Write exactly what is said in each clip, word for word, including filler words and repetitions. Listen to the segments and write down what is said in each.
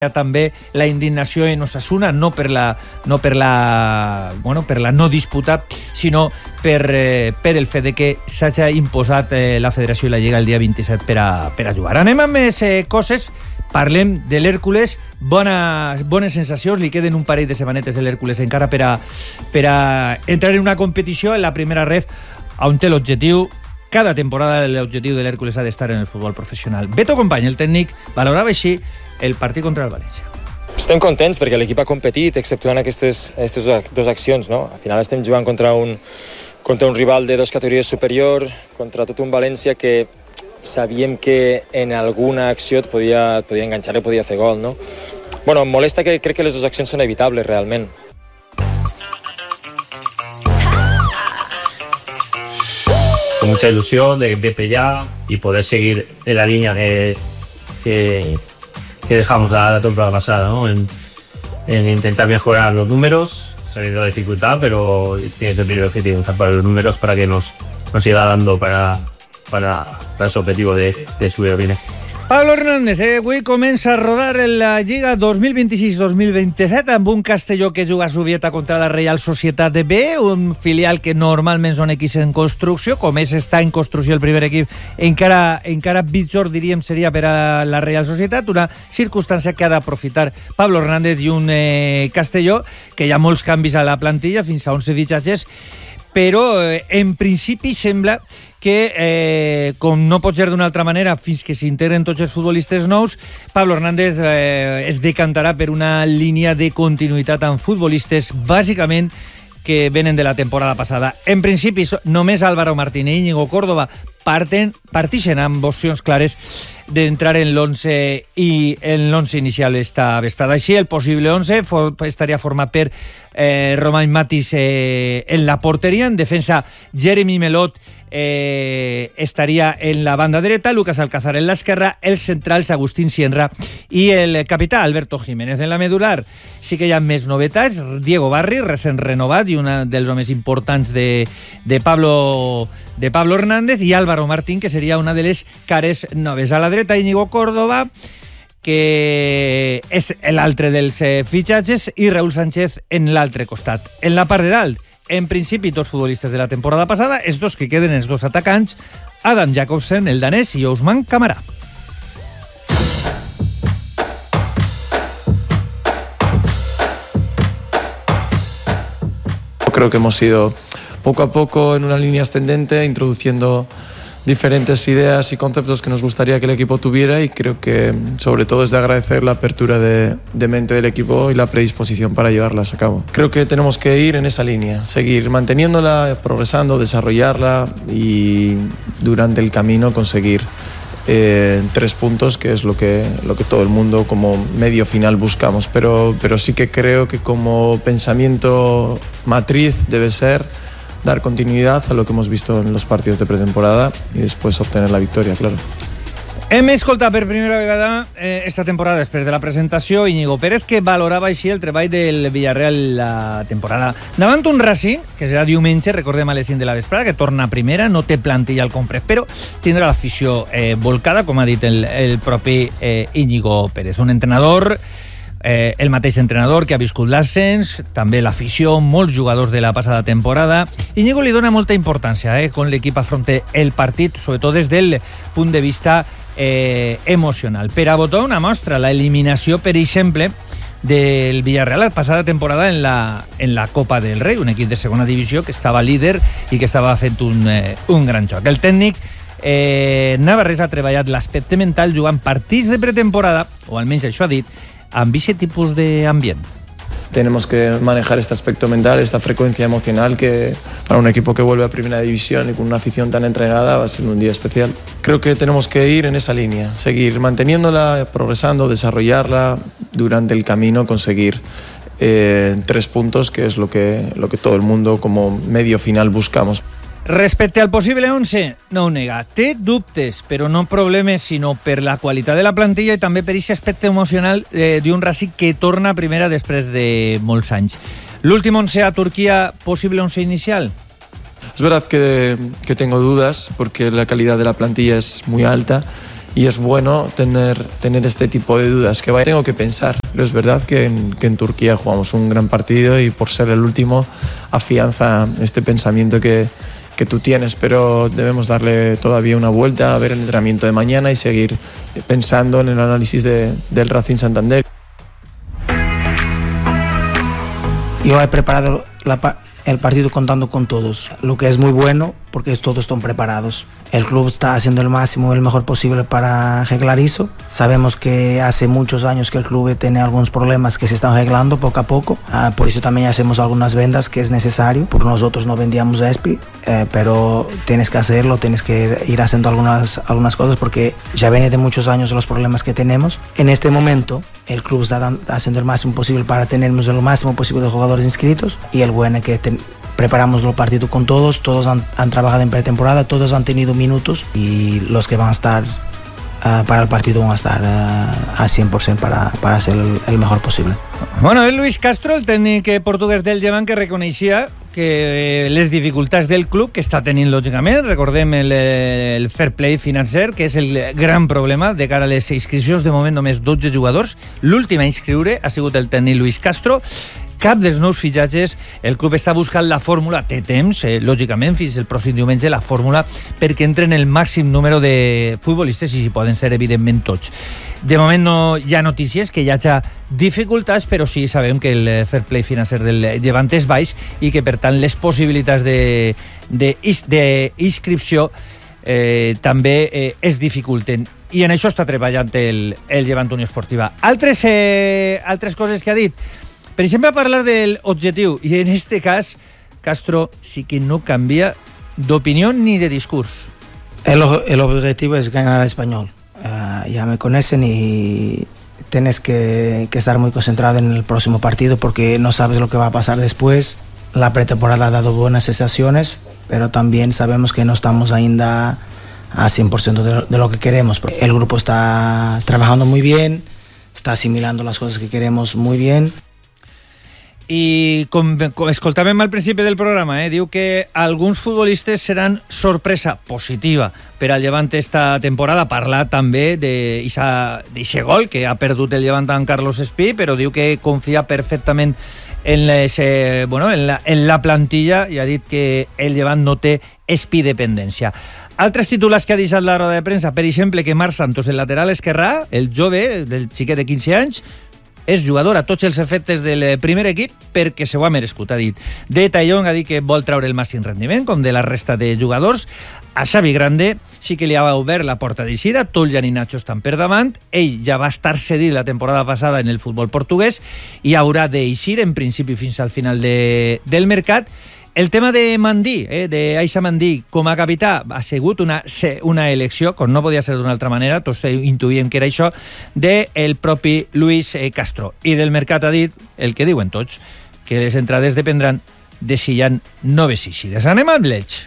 també la indignació en Osasuna, no per la, no per la, bueno, per la no disputa, sinó per, eh, per el fet de que s'hagi imposat eh, la Federació i la Lliga el dia vint-i-set per a, per a jugar. Anem amb més eh, coses, parlem de l'Hèrcules, bones, bones sensacions, li queden un parell de setmanetes de l'Hèrcules encara per a, per a entrar en una competició en la primera ref, on té l'objectiu. Cada temporada l'objectiu de l'Hèrcules ha d'estar en el futbol professional. Beto Company, el tècnic, valorava així el partit contra el València. Estem contents perquè l'equip ha competit, exceptuant aquestes, aquestes dues accions, no? Al final estem jugant contra un, contra un rival de dues categories superior, contra tot un València que sabíem que en alguna acció et podia, et podia enganxar i podia fer gol, no? Bueno, em molesta que crec que les dues accions són evitables, realment. Con mucha ilusión de, de pelear y poder seguir en la línea que, que, que dejamos la, la temporada pasada, ¿no? En, en intentar mejorar los números, sabiendo la dificultad, pero tienes el primer objetivo, para los números para que nos, nos siga dando para, para, para ese objetivo de, de subir al Vine. Pablo Hernández, eh, avui comença a rodar en la Lliga dos mil vint-i-sis dos mil vint-i-set amb un Castelló que juga a Zubieta contra la Real Societat B, un filial que normalment són equips en construcció, com és està en construcció el primer equip, encara, encara pitjor diríem seria per a la Real Societat, una circumstància que ha d'aprofitar Pablo Hernández i un eh, Castelló que hi ha molts canvis a la plantilla, fins a onze fitxatges, però eh, en principi sembla que, eh, com no pot ser d'una altra manera, fins que s'integren tots els futbolistes nous, Pablo Hernández eh, es decantarà per una línia de continuïtat amb futbolistes, bàsicament, que venen de la temporada passada. En principi, només Álvaro Martín i Íñigo Córdoba parten, partixen amb opcions clares d'entrar en l'onze i en l'onze inicial esta vesprada. Així, el possible onze for, estaria format per eh, Romain Matis eh, en la porteria, en defensa Jeremy Melot eh, estaria en la banda dreta, Lucas Alcázar en l'esquerra, els centrals Agustín Sienra i el capità Alberto Jiménez. En la medular sí que hi ha més novetats, Diego Barri, recent renovat i un dels homes importants de, de Pablo de Pablo Hernández, i Álvaro Martín, que seria una de les cares noves. A la dreta, Íñigo Córdoba, que és l'altre dels eh, fitxatges, i Raúl Sánchez en l'altre costat. En la part de dalt, en principi, dos futbolistes de la temporada passada, els dos que queden, els dos atacants, Adam Jakobsen, el danès, i Ousmane Camara. Creo que hemos ido poco a poco en una línea ascendente, introduciendo diferentes ideas y conceptos que nos gustaría que el equipo tuviera, y creo que sobre todo es de agradecer la apertura de, de mente del equipo y la predisposición para llevarlas a cabo. Creo que tenemos que ir en esa línea, seguir manteniéndola, progresando, desarrollarla y durante el camino conseguir eh, tres puntos, que es lo que, lo que todo el mundo como medio final buscamos, pero, pero sí que creo que como pensamiento matriz debe ser dar continuidad a lo que hemos visto en los partidos de pretemporada y después obtener la victoria, claro. Hem escoltat per primera vegada eh, esta temporada, després de la presentació, Íñigo Pérez, que valorava així el treball del Villarreal la temporada. Davant un Racing, que serà diumenge, recordem a les cinc de la vesprada, que torna a primera, no té plantilla al complet, però tindrà l'afició eh, volcada, com ha dit el, el propi eh, Íñigo Pérez. Un entrenador... Eh, el mateix entrenador que ha viscut l'ascens, també l'afició, molts jugadors de la passada temporada. Íñigo li dona molta importància eh, quan l'equip afronta el partit, sobretot des del punt de vista eh, emocional. Per a botar una mostra, la eliminació, per exemple, del Villarreal la passada temporada en la, en la Copa del Rei, un equip de segona divisió que estava líder i que estava fent un, eh, un gran joc. El tècnic eh, Navarrés ha treballat l'aspecte mental jugant partits de pretemporada, o almenys això ha dit, amb aquest tipus d'ambient. Tenemos que manejar este aspecto mental, esta frecuencia emocional, que para un equipo que vuelve a primera división y con una afición tan entregada va a ser un día especial. Creo que tenemos que ir en esa línea, seguir manteniéndola, progresando, desarrollarla, durante el camino conseguir eh, tres puntos, que es lo que, lo que todo el mundo como medio final buscamos. Respecte al possible onze, no ho nega. Té dubtes, però no problemes, sinó per la qualitat de la plantilla i també per aquest aspecte emocional eh, d'un Racing que torna a primera després de molts anys. L'últim onze a Turquia, possible onze inicial? Es verdad que, que tengo dudas porque la calidad de la plantilla es muy alta y es bueno tener, tener este tipo de dudas, que vaya, tengo que pensar. Pero es verdad que en, que en Turquía jugamos un gran partido y por ser el último afianza este pensamiento que, que tú tienes, pero debemos darle todavía una vuelta, a ver el entrenamiento de mañana y seguir pensando en el análisis de, del Racing Santander. Yo he preparado la, el partido contando con todos, lo que es muy bueno porque todos están preparados. El club está haciendo el máximo, el mejor posible para arreglar eso. Sabemos que hace muchos años que el club tiene algunos problemas que se están arreglando poco a poco. Ah, por eso también hacemos algunas vendas que es necesario, porque nosotros no vendíamos E S P I, eh, pero tienes que hacerlo, tienes que ir haciendo algunas, algunas cosas porque ya viene de muchos años los problemas que tenemos. En este momento el club está dan, haciendo el máximo posible para tenernos el máximo posible de jugadores inscritos, y el bueno es que ten, preparamos los partidos con todos, todos han, han trabajado en pretemporada, todos han tenido minutos, y los que van a estar uh, para el partido van a estar uh, a cien por ciento para, para hacer el, el mejor posible. Bueno, és Luis Castro, el tècnic portuguès del Llevant, que reconeixia que les dificultats del club, que està tenint lògicament, recordem el, el fair play financer, que és el gran problema de cara a les inscripcions, de moment només dotze jugadors, l'últim a inscriure ha sigut el tècnic Luis Castro. Cap dels nous fitxatges, el club està buscant la fórmula, té temps, eh, lògicament, fins el pròxim diumenge, la fórmula perquè entren el màxim número de futbolistes, i si poden ser, evidentment, tots. De moment no hi ha notícies que hi hagi dificultats, però sí sabem que el fair play financer del Llevant és baix i que, per tant, les possibilitats de, de, de inscripció eh, també eh, es dificulten. I en això està treballant el, el Llevant Unió Esportiva. Altres, eh, altres coses que ha dit. Per exemple, parlar del objectiu, i en este cas Castro sí que no canvia d'opinió ni de discurs. El, el objetivo es ganar al Español. Uh, ya me conocen y tienes que, que estar muy concentrado en el próximo partido porque no sabes lo que va a pasar después. La pretemporada ha dado buenas sensaciones, pero también sabemos que no estamos ainda a cien por ciento de, de lo que queremos. El grupo está trabajando muy bien, está asimilando las cosas que queremos muy bien. I com, com escoltàvem al principi del programa, eh, diu que alguns futbolistes seran sorpresa positiva per al Llevant esta temporada. Parla també d'aquest gol que ha perdut el Llevant amb Carlos Espí, però diu que confia perfectament en, les, eh, bueno, en, la, en la plantilla, i ha dit que el Llevant no té Espí dependència. Altres titulars que ha deixat la roda de premsa, per exemple, que Marc Santos, el lateral esquerrà, el jove, del xiquet de quinze anys, és jugador a tots els efectes del primer equip perquè se ho ha merescut, ha dit. De Tallón ha dit que vol treure el màxim rendiment, com de la resta de jugadors. A Xavi Grande sí que li ha obert la porta d'eixida, Toljan i Nacho estan per davant, ell ja va estar cedit la temporada passada en el futbol portuguès i haurà d'eixir en principi fins al final de, del mercat. El tema de Mandí, eh, de Aixa Mandí, com a capità, ha sigut una, una elecció, com no podia ser d'una altra manera, tots intuïem que era això, del propi Luis Castro. I del mercat ha dit el que diuen tots, que les entrades dependran de si hi ha noves eixides. Anem amb l'Elx.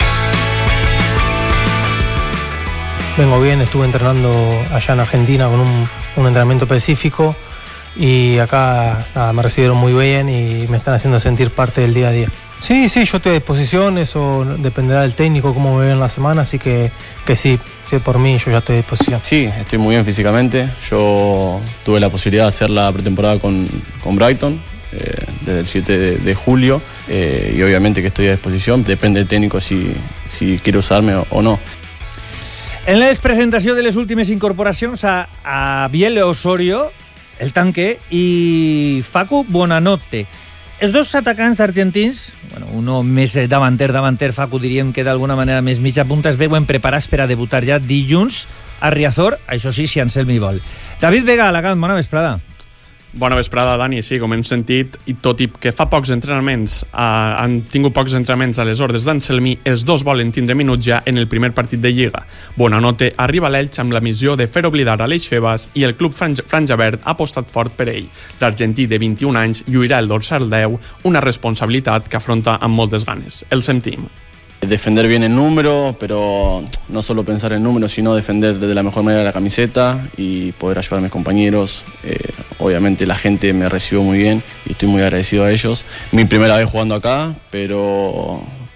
Vengo bien, estuve entrenando allá en Argentina con un, un entrenamiento específico y acá nada, me recibieron muy bien y me están haciendo sentir parte del día a día. Sí, sí, yo estoy a disposición, eso dependerá del técnico, cómo me veo en la semana, así que, que sí, sí, por mí yo ya estoy a disposición. Sí, estoy muy bien físicamente, yo tuve la posibilidad de hacer la pretemporada con, con Brighton eh, desde el siete de, de julio eh, y obviamente que estoy a disposición, depende del técnico si, si quiere usarme o, o no. En la presentació de les últimes incorporacions a, a Biel Osorio, el tanque, i Facu Bonanotte. Els dos atacants argentins, bueno, uno més davanter, davanter, Facu, diríem que d'alguna manera més mitja punta, es veuen preparats per a debutar ja dilluns a Riazor, això sí, si Anselmi vol. David Vega, Alacant, bona vesprada. Bona vesprada, Dani. Sí, com hem sentit, i tot i que fa pocs entrenaments, eh, han tingut pocs entrenaments a les ordres d'Anselmi, els dos volen tindre minuts ja en el primer partit de Lliga. Bonanotte arriba a l'Elx amb la missió de fer oblidar Aleix Febas i el club Franja, Franja Verd ha apostat fort per ell. L'argentí de vint-i-un anys lluirà el dorsal deu, una responsabilitat que afronta amb moltes ganes. El sentim. Defender bien el número, pero no solo pensar en números, sino defender de la mejor manera la camiseta y poder ayudar a mis compañeros. Eh, obviamente la gente me recibió muy bien y estoy muy agradecido a ellos. Mi primera vez jugando acá, pero,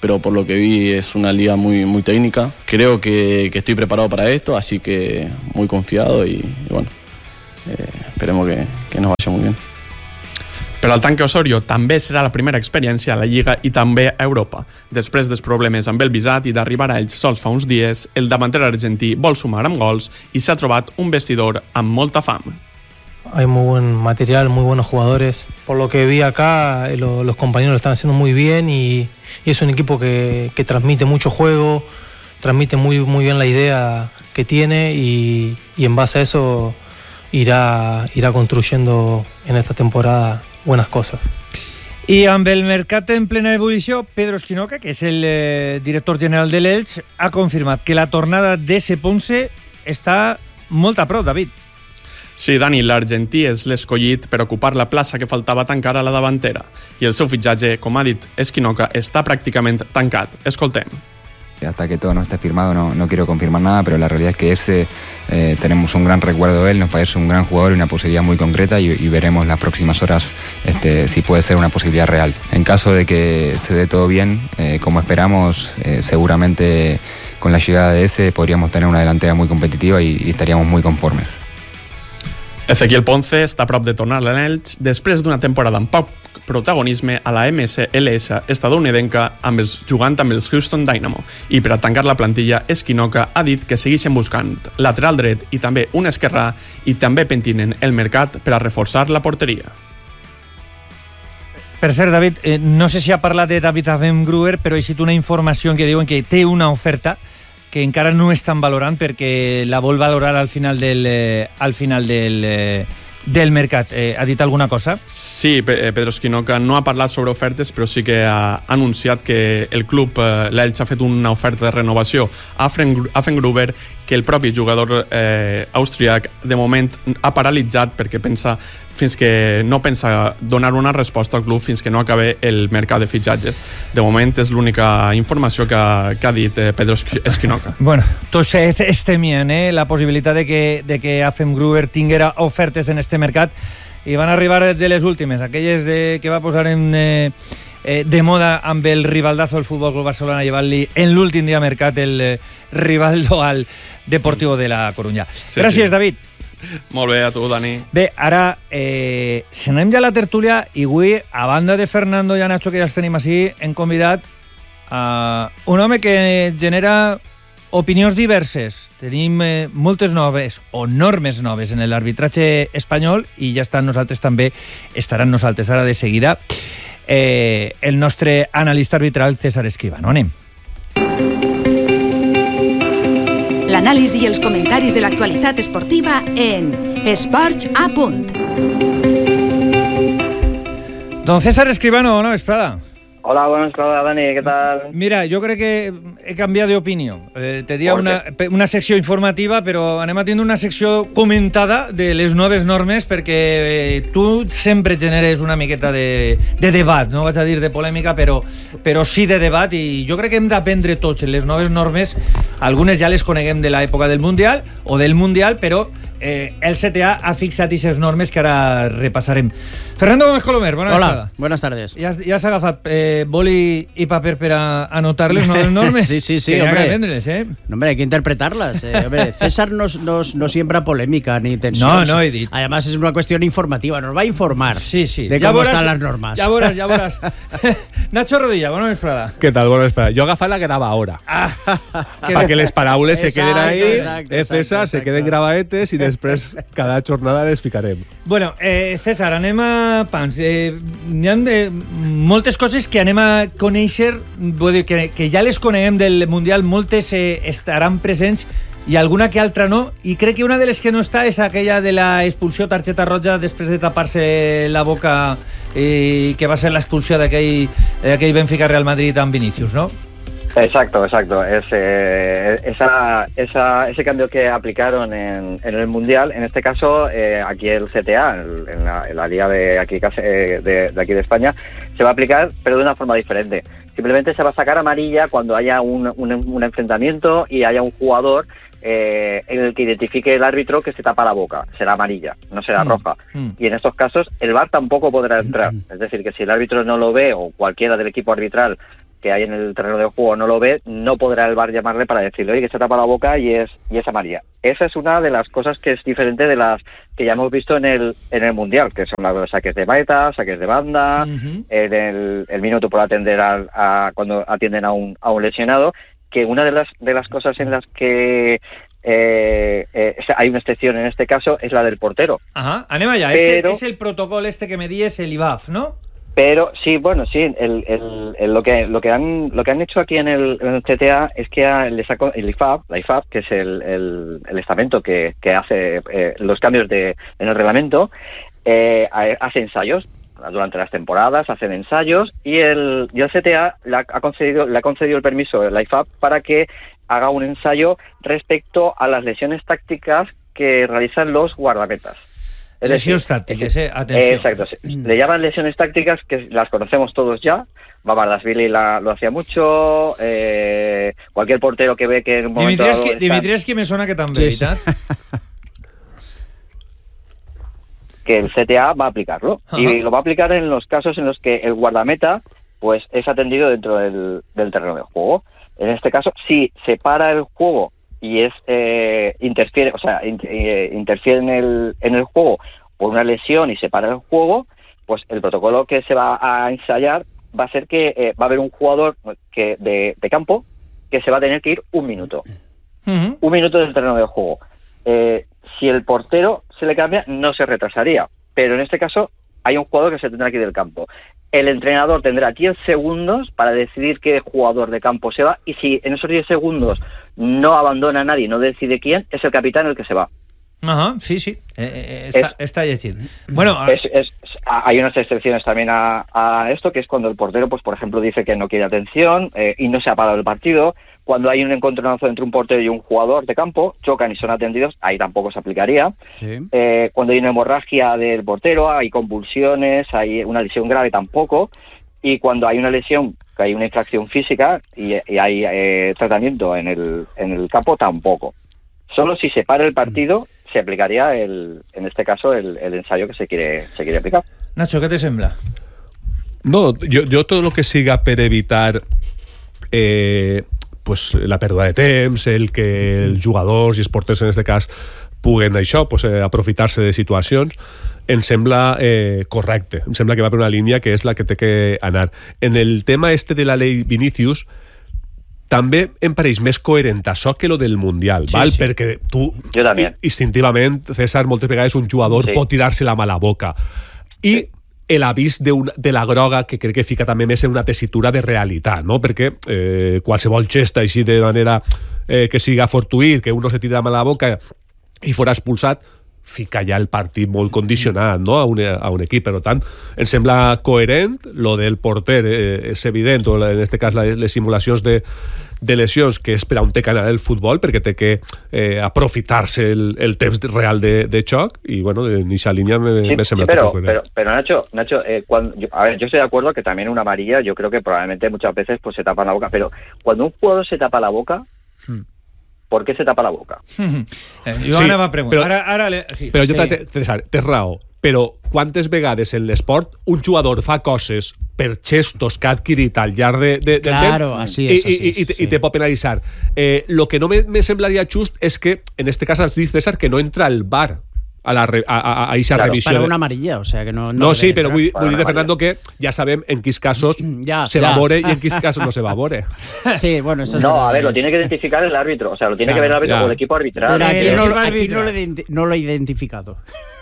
pero por lo que vi es una liga muy, muy técnica. Creo que, que estoy preparado para esto, así que muy confiado y, y bueno, eh, esperemos que, que nos vaya muy bien. Per al tanque Osorio també serà la primera experiència a la Lliga i també a Europa. Després dels problemes amb el visat i d'arribar a ells sols fa uns dies, el davanter argentí vol sumar amb gols i s'ha trobat un vestidor amb molta fam. Hay muy buen material, muy buenos jugadores. Por lo que vi acá, lo, los compañeros lo están haciendo muy bien y, y es un equipo que, que transmite mucho juego, transmite muy, muy bien la idea que tiene y, y en base a eso irá, irá construyendo en esta temporada buenas cosas. I amb el mercat en plena ebullició, Pedro Esquinoca, que és el eh, director general de l'Elx, ha confirmat que la tornada d'Ese Ponce està molt a prop, David. Sí, Dani, l'argentí és l'escollit per ocupar la plaça que faltava tancar a la davantera. I el seu fitxatge, com ha dit Esquinoca, està pràcticament tancat. Escoltem. Hasta que todo no esté firmado no, no quiero confirmar nada, pero la realidad es que ese eh, tenemos un gran recuerdo de él, nos parece un gran jugador y una posibilidad muy concreta y, y veremos las próximas horas este, si puede ser una posibilidad real. En caso de que se dé todo bien, eh, como esperamos, eh, seguramente con la llegada de ese podríamos tener una delantera muy competitiva y, y estaríamos muy conformes. Ezequiel Ponce està a prop de tornar a l'Elx després d'una temporada amb poc protagonisme a la M S L S estadounidenca amb els, jugant amb els Houston Dynamo. I per a tancar la plantilla, Esquinoca ha dit que segueixen buscant lateral dret i també un esquerrà i també pentinen el mercat per a reforçar la porteria. Per cert, David, eh, no sé si ha parlat de David Avem-Gruber, però he cit una informació en què diuen que té una oferta que encara no estan valorant perquè la vol valorar al final del, eh, al final del, eh, del mercat. Eh, ha dit alguna cosa? Sí, Pedro Esquinoca no ha parlat sobre ofertes, però sí que ha anunciat que el club, eh, l'Elx, ha fet una oferta de renovació a Avem-Gruber que el propi jugador eh, austríac de moment ha paralitzat perquè pensa fins que no pensa donar una resposta al club fins que no acabe el mercat de fitxatges. De moment és l'única informació que ha, que ha dit eh, Pedro Esquinoca. Bueno, tots estemien eh, la possibilitat de que, de que Avem-Gruber tinguera ofertes en este mercat i van arribar de les últimes, aquelles de, que va posar en... Eh, Eh, de moda amb el rivaldazo del Futbol Club Barcelona, llevant-li en l'últim dia mercat el eh, rivaldo al Deportivo de la Coruña. Sí, gràcies, sí. David. Molt bé, a tu, Dani. Bé, ara, eh, si anem ja a la tertúlia, i avui, a banda de Fernando i Nacho, que ja els tenim així, hem convidat a un home que genera opinions diverses. Tenim eh, moltes noves, o normes noves, en l'arbitratge espanyol, i ja estan nosaltres també, estaran nosaltres ara de seguida. Eh, el nostre analista arbitral César Escribano. Anem. L'anàlisi i els comentaris de l'actualitat esportiva en Esports a Punt. Don César Escribano, bona vesprada. Hola, buenas tardes, Dani, ¿qué tal? Mira, yo creo que he cambiado de opinión. Eh, te diría una, una secció informativa, però anem a tindre una secció comentada de les noves normes, perquè eh, tu sempre generes una miqueta de, de debat, no vaig a dir de polèmica, però, però sí de debat, i jo crec que hem d'aprendre tots les noves normes. Algunes ja les coneguem de l'època del Mundial o del Mundial, però eh, el C T A ha fixat aquestes normes que ara repassarem. Fernando Gómez Colomer, bona Hola, vesprada. buenas tardes. Ja, ja has agafat eh, boli i paper per a anotar les noves normes? Sí, sí, sí, que hombre. Vendreles, ¿eh? No, hombre, hay que interpretarlas. Eh. Hombre, César no, no, no siembra polémica ni tensión. No, no he dit. Además, es una cuestión informativa. Nos va a informar sí, sí. de ja cómo veuràs, están las normas. Ja veuràs, ja veuràs. Nacho Rodilla, bona vesprada. ¿Qué tal? Bona vesprada. Jo he agafat la que anava ahora. Ah, para que les paraules se queden ahí, exacto, eh, César, exacto, se queden grabaetes i després cada jornada les ficarem. Bueno, eh, César, anem a pams. Eh, hi ha eh, moltes coses que anem a conèixer, vull dir, que, que ja les coneguem del Mundial, moltes eh, estaran presents i alguna que altra no, i crec que una de les que no està és aquella de la expulsió targeta roja després de tapar-se la boca, eh, que va ser l'expulsió d'aquell Benfica Real Madrid amb Vinicius, ¿no? Exacto, exacto. Es, eh, esa, esa, ese cambio que aplicaron en, en el Mundial, en este caso, eh, aquí el C T A, en, en, la, en la liga de aquí, de, de aquí de España, se va a aplicar, pero de una forma diferente. Simplemente se va a sacar amarilla cuando haya un, un, un enfrentamiento y haya un jugador eh, en el que identifique el árbitro que se tapa la boca. Será amarilla, no será mm. roja. Mm. Y en estos casos el V A R tampoco podrá entrar. Es decir, que si el árbitro no lo ve o cualquiera del equipo arbitral que hay en el terreno de juego no lo ve, no podrá el V A R llamarle para decirle, oye, que se tapa la boca y es y es amarilla. Esa es una de las cosas que es diferente de las que ya hemos visto en el en el Mundial, que son los saques de meta, saques de banda, uh-huh. en el, el minuto por atender a, a cuando atienden a un a un lesionado, que una de las de las cosas en las que eh, eh, hay una excepción en este caso es la del portero. Ajá, anem allà, Pero, es, es el protocolo este que me di, es el I B A F, ¿no? Pero sí, bueno, sí, el, el, el, lo que lo que han lo que han hecho aquí en el, en el C T A es que a, les ha, el I F A B, la I F A B, que es el, el, el estamento que, que hace eh, los cambios de en el reglamento, eh, hace ensayos durante las temporadas, hacen ensayos y el, y el C T A le ha concedido le ha concedido el permiso a la I F A B para que haga un ensayo respecto a las lesiones tácticas que realizan los guardametas. Es lesiones decir, tácticas, eh, atención. Exacto, sí. Le llaman lesiones tácticas, que las conocemos todos ya. Babardashvili la lo hacía mucho, eh, cualquier portero que ve que en un momento Dimitrievski, está... Dimitrievski me suena que también, sí, sí. que el C T A va a aplicarlo. Ajá. Y lo va a aplicar en los casos en los que el guardameta pues es atendido dentro del, del terreno de juego. En este caso, si se para el juego y es eh, interfiere, o sea, in, eh, interfiere en el en el juego por una lesión y se para el juego, pues el protocolo que se va a ensayar va a ser que eh, va a haber un jugador que de, de campo que se va a tener que ir un minuto. Uh-huh. Un minuto del terreno de juego. Eh, si el portero se le cambia, no se retrasaría. Pero en este caso hay un jugador que se tendrá que ir del campo. El entrenador tendrá diez segundos para decidir qué jugador de campo se va, y si en esos diez segundos no abandona a nadie, no decide quién, es el capitán el que se va. Ajá, sí, sí, eh, está, es, está allí. Bueno, es, es, hay unas excepciones también a, a esto, que es cuando el portero, pues por ejemplo, dice que no quiere atención eh, y no se ha parado el partido. Cuando hay un encontronazo entre un portero y un jugador de campo, chocan y son atendidos, ahí tampoco se aplicaría. Sí. Eh, cuando hay una hemorragia del portero, hay convulsiones, hay una lesión grave, tampoco. Y cuando hay una lesión, que hay una infracción física y, y hay eh, tratamiento en el, en el campo, tampoco. Solo si se para el partido se aplicaría, el, en este caso, el, el ensayo que se quiere, se quiere aplicar. Nacho, ¿qué te sembla? No, jo, jo tot el que siga per evitar eh, pues, la pèrdua de temps, el que els jugadors i els porters en aquest cas puguen això, pues, eh, aprofitar-se de situacions, em sembla eh, correcte. Em sembla que va per una línia que és la que té que anar. En el tema este de la ley Vinicius, també em pareix més coherent això que lo del Mundial, sí, val? Sí. Perquè tu, instintivament, César, moltes vegades un jugador sí. pot tirar-se la mà a la boca. I sí. l'avís de la groga, que crec que fica també més en una tessitura de realitat, no? Perquè eh, qualsevol gesta així de manera eh, que siga fortuït, que uno se tira la mà a la boca i fora expulsat, fica ja el partit molt condicionat, no? a, un, a un equip. Per tant, em sembla coherent. Lo del porter eh, és evident, o en aquest cas les simulacions de, de lesions, que és per a on té que anar el futbol, perquè té que eh, aprofitar-se el, el temps real de, de xoc, i bueno, en esa línia me, sí, me sembla sí, pero, coherent. Pero, pero Nacho, Nacho eh, cuando, yo, a ver, yo estoy de acuerdo que también una amarilla, yo creo que probablemente muchas veces pues se tapa la boca, pero cuando un jugador se tapa la boca, hmm. ¿por qué se tapa la boca? eh, jo sí, ara va preguntar. Però, ara, ara le... sí, però jo sí. César, tens raó, però quantes vegades en l'esport un jugador fa coses per gestos que ha adquirit al llarg de, de, claro, del temps así es, i, así i, es, i, sí. i te pot penalitzar. Eh, lo que no me, me semblaria just és que, en este cas, has dit, César, que no entra el V A R a la re, a, a, a esa claro, revisió. Para una amarilla, o sea que no... No, no sí, però vull, vull dir, Fernando, que ja sabem en quins casos ya, se ya. va a veure y en quins casos no se va a veure. Sí, bueno, eso es No, verdad. a ver, lo tiene que identificar el árbitro, o sea, lo tiene claro, que ver el árbitro ya. o el equipo arbitral. Pero aquí, eh, no, lo, aquí no, lo no lo he identificado.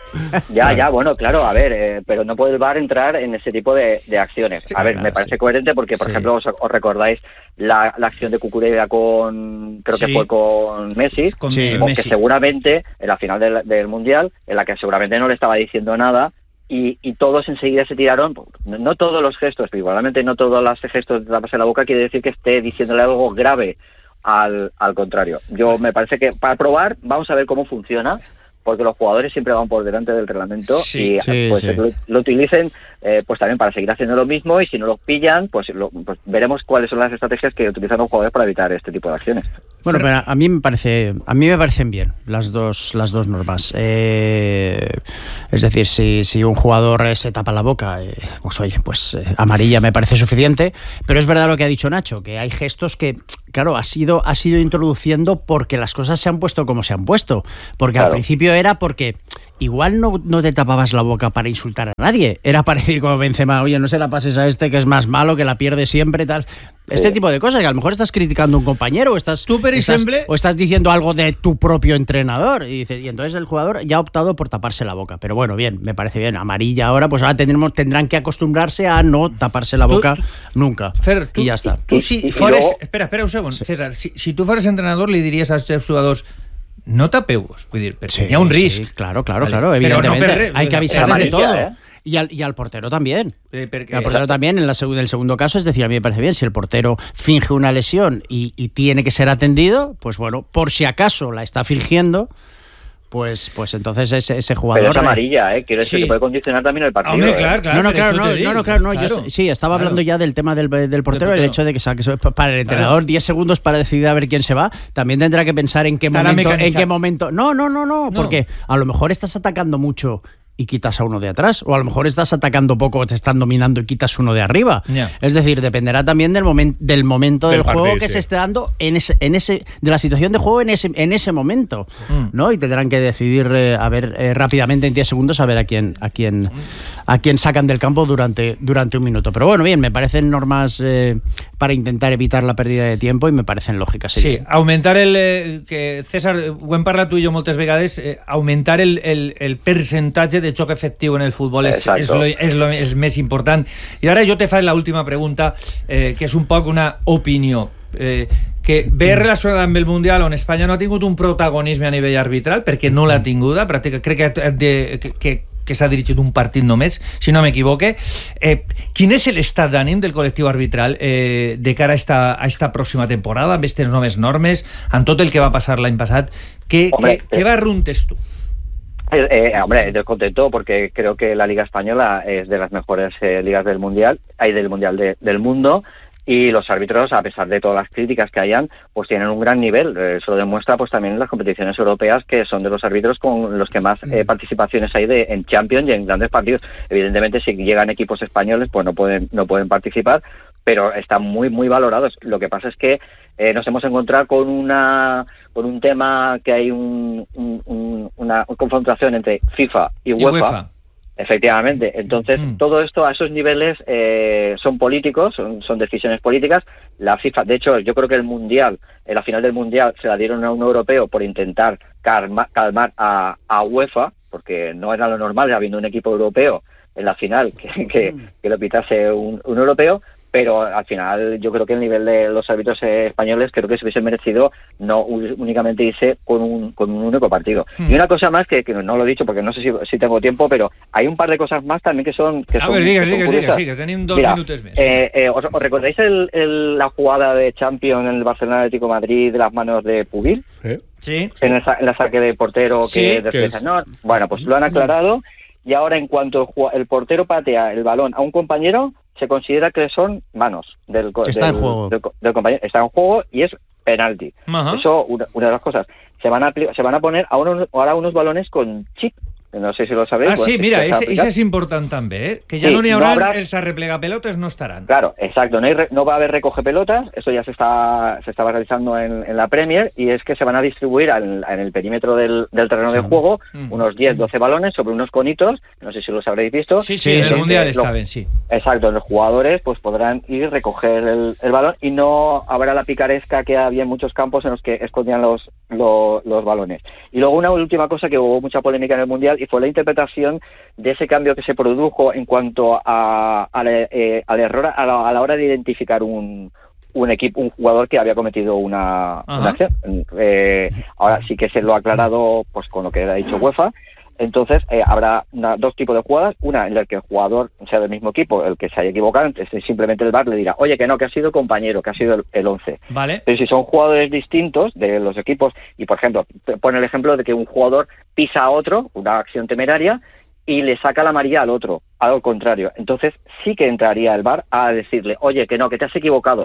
Ya, ya, bueno, claro, a ver, eh, pero no puede el V A R entrar en ese tipo de, de acciones. A ver, claro, me parece sí. coherente porque, por sí. ejemplo, os, os recordáis la, la acción de Cucurella con, creo sí. que fue con Messi, con sí. Messi. que seguramente, en la final del, del Mundial, en la que seguramente no le estaba diciendo nada, y, y todos enseguida se tiraron, no, no todos los gestos, pero igualmente no todos los gestos de taparse la boca quiere decir que esté diciéndole algo grave, al, al contrario. Yo me parece que para probar, vamos a ver cómo funciona, porque los jugadores siempre van por delante del reglamento sí, y sí, pues sí. Lo, lo utilicen eh, pues también para seguir haciendo lo mismo, y si no los pillan, pues, lo, pues veremos cuáles son las estrategias que utilizan los jugadores para evitar este tipo de acciones. Bueno, pero a mí me parece, a mí me parecen bien las dos, las dos normas. Eh, es decir, si, si un jugador se tapa la boca, eh, pues oye, pues eh, amarilla me parece suficiente. Pero es verdad lo que ha dicho Nacho, que hay gestos que, claro, ha sido, ha sido introduciendo porque las cosas se han puesto como se han puesto. Porque claro, al principio era porque igual no, no te tapabas la boca para insultar a nadie. Era para decir como Benzema, oye, no se la pases a este que es más malo, que la pierde siempre, tal. Este sí. tipo de cosas, que a lo mejor estás criticando a un compañero o estás, estás, o estás diciendo algo de tu propio entrenador y, dices, y entonces el jugador ya ha optado por taparse la boca. Pero bueno, bien, me parece bien. Amarilla ahora, pues ahora tendremos, tendrán que acostumbrarse a no taparse la boca tú, tú, nunca. Fer, tú, y ya está. Tú, tú si fueres, luego... Espera, espera un segundo, sí. César. Si, si tú fueres entrenador, le diries als teus jugadors no tapeu-vos, vull dir, perquè sí, hi ha un risc. Sí, claro, claro, vale. claro, evidentemente. No per, hay que avisarles de todo. ¿eh? Y al, y al portero también. Sí, porque, al portero también, en, la, en el segundo caso, es decir, a mí me parece bien, si el portero finge una lesión y, y tiene que ser atendido, pues bueno, por si acaso la está fingiendo, pues, pues entonces ese, ese jugador... Pero es amarilla, ¿eh? Quiero decir sí. que puede condicionar también el partido. Hombre, claro, claro. No, no, claro, no, no, no, claro, no. Claro, yo est- sí, estaba claro. hablando ya del tema del, del portero, el hecho de que, o sea, que para el entrenador diez claro. segundos para decidir a ver quién se va, también tendrá que pensar en qué Está momento... En qué momento. No, no, no, no, no, porque a lo mejor estás atacando mucho y quitas a uno de atrás, o a lo mejor estás atacando poco, te están dominando y quitas uno de arriba. Yeah. Es decir, dependerá también del momento del momento del, del juego partido, que sí. se esté dando en ese, en ese, de la situación de juego en ese, en ese momento, mm. ¿no? Y tendrán que decidir eh, a ver eh, rápidamente en diez segundos a ver a quién, a quién, a quién sacan del campo durante, durante un minuto. Pero bueno, bien, me parecen normas eh, para intentar evitar la pérdida de tiempo y me parecen lógicas. Sí, sí. Aumentar el eh, que César, ho hem parlat tu i jo moltes vegades, eh, aumentar el, el, el percentatge de xoc efectiu en el futbol és, és, lo, és, lo, és més important. I ara jo te faig l'última pregunta, eh, que és un poc una opinió, eh, que ve relacionada amb el Mundial, on Espanya no ha tingut un protagonisme a nivell arbitral, perquè no l'ha tinguda, pràcticament, crec que, de, que, que que s'ha dirigit un partit només, si no m'equivoque. Eh, quin és l'estat d'ànim del col·lectiu arbitral eh, de cara a esta, a esta pròxima temporada, amb aquestes noves normes, amb tot el que va passar l'any passat? ¿Qué, hombre, ¿qué, qué barruntes tú? Eh, eh, hombre, yo contento porque creo que la Liga Española es de las mejores eh, ligas del Mundial, hay del Mundial de, del mundo, y los árbitros, a pesar de todas las críticas que hayan, pues tienen un gran nivel. Eh, eso lo demuestra pues también en las competiciones europeas, que son de los árbitros con los que más eh, participaciones hay de, en Champions y en grandes partidos. Evidentemente, si llegan equipos españoles, pues no pueden no pueden participar, pero están muy muy valorados. Lo que pasa es que eh, nos hemos encontrado con una con un tema que hay un, un, un, una confrontación entre FIFA y, y UEFA. UEFA. Efectivamente, entonces mm. todo esto a esos niveles eh, son políticos, son, son decisiones políticas. La FIFA, de hecho, yo creo que el Mundial, en la final del Mundial se la dieron a un europeo por intentar calma, calmar a, a UEFA, porque no era lo normal habiendo un equipo europeo en la final que, que, que lo pitase un, un europeo. Pero al final yo creo que el nivel de los árbitros eh, españoles creo que se hubiese merecido no únicamente irse con un, con un único partido. Hmm. Y una cosa más que, que no lo he dicho porque no sé si, si tengo tiempo, pero hay un par de cosas más también que son que A son, ver, sigue, que son sigue, curiosas. sigue, sigue, tenim dos Mira, minutos más. Eh, eh, ¿os, ¿Os recordáis el, el, la jugada de Champions en el Barcelona Atlético Madrid de las manos de Pubil? Sí. Sí. En el, en la saque de portero que sí, despeja. No, bueno, pues lo han aclarado y ahora en cuanto el, el portero patea el balón a un compañero, se considera que son manos del, está del, en juego. Del, del compañero, está en juego y es penalti. Uh-huh. Eso, una, una de las cosas. Se van a se van a poner a unos, ahora unos balones con chip. No sé si lo sabéis. Ah, sí, mira, ese, ese es importante también, ¿eh? Que ya sí, no ni habrá, no habrá... el replegapelotes no estarán. Claro, exacto, no, hay re... no va a haber recoge pelotas, eso ya se está se estaba realizando en, en la Premier, y es que se van a distribuir al, en el perímetro del, del terreno sí. de juego mm. unos diez, doce balones sobre unos conitos, no sé si los habréis visto. Sí, sí, en el Mundial está bien, sí. Exacto, los jugadores pues podrán ir, recoger el, el balón y no habrá la picaresca que había en muchos campos en los que escondían los, los, los balones. Y luego una última cosa que hubo mucha polémica en el Mundial y fue la interpretación de ese cambio que se produjo en cuanto a, a, eh, al error a la, a la hora de identificar un, un equipo, un jugador que había cometido una, una acción. Eh, ahora sí que se lo ha aclarado pues con lo que ha dicho UEFA. Entonces eh, habrá una, dos tipos de jugadas, una en la que el jugador sea del mismo equipo, el que se haya equivocado, entonces simplemente el V A R le dirá, oye, que no, que ha sido compañero, que ha sido el, el once. Vale. Pero si son jugadores distintos de los equipos, y por ejemplo, pone el ejemplo de que un jugador pisa a otro, una acción temeraria, y le saca la amarilla al otro, algo contrario, entonces sí que entraría el V A R a decirle, oye, que no, que te has equivocado.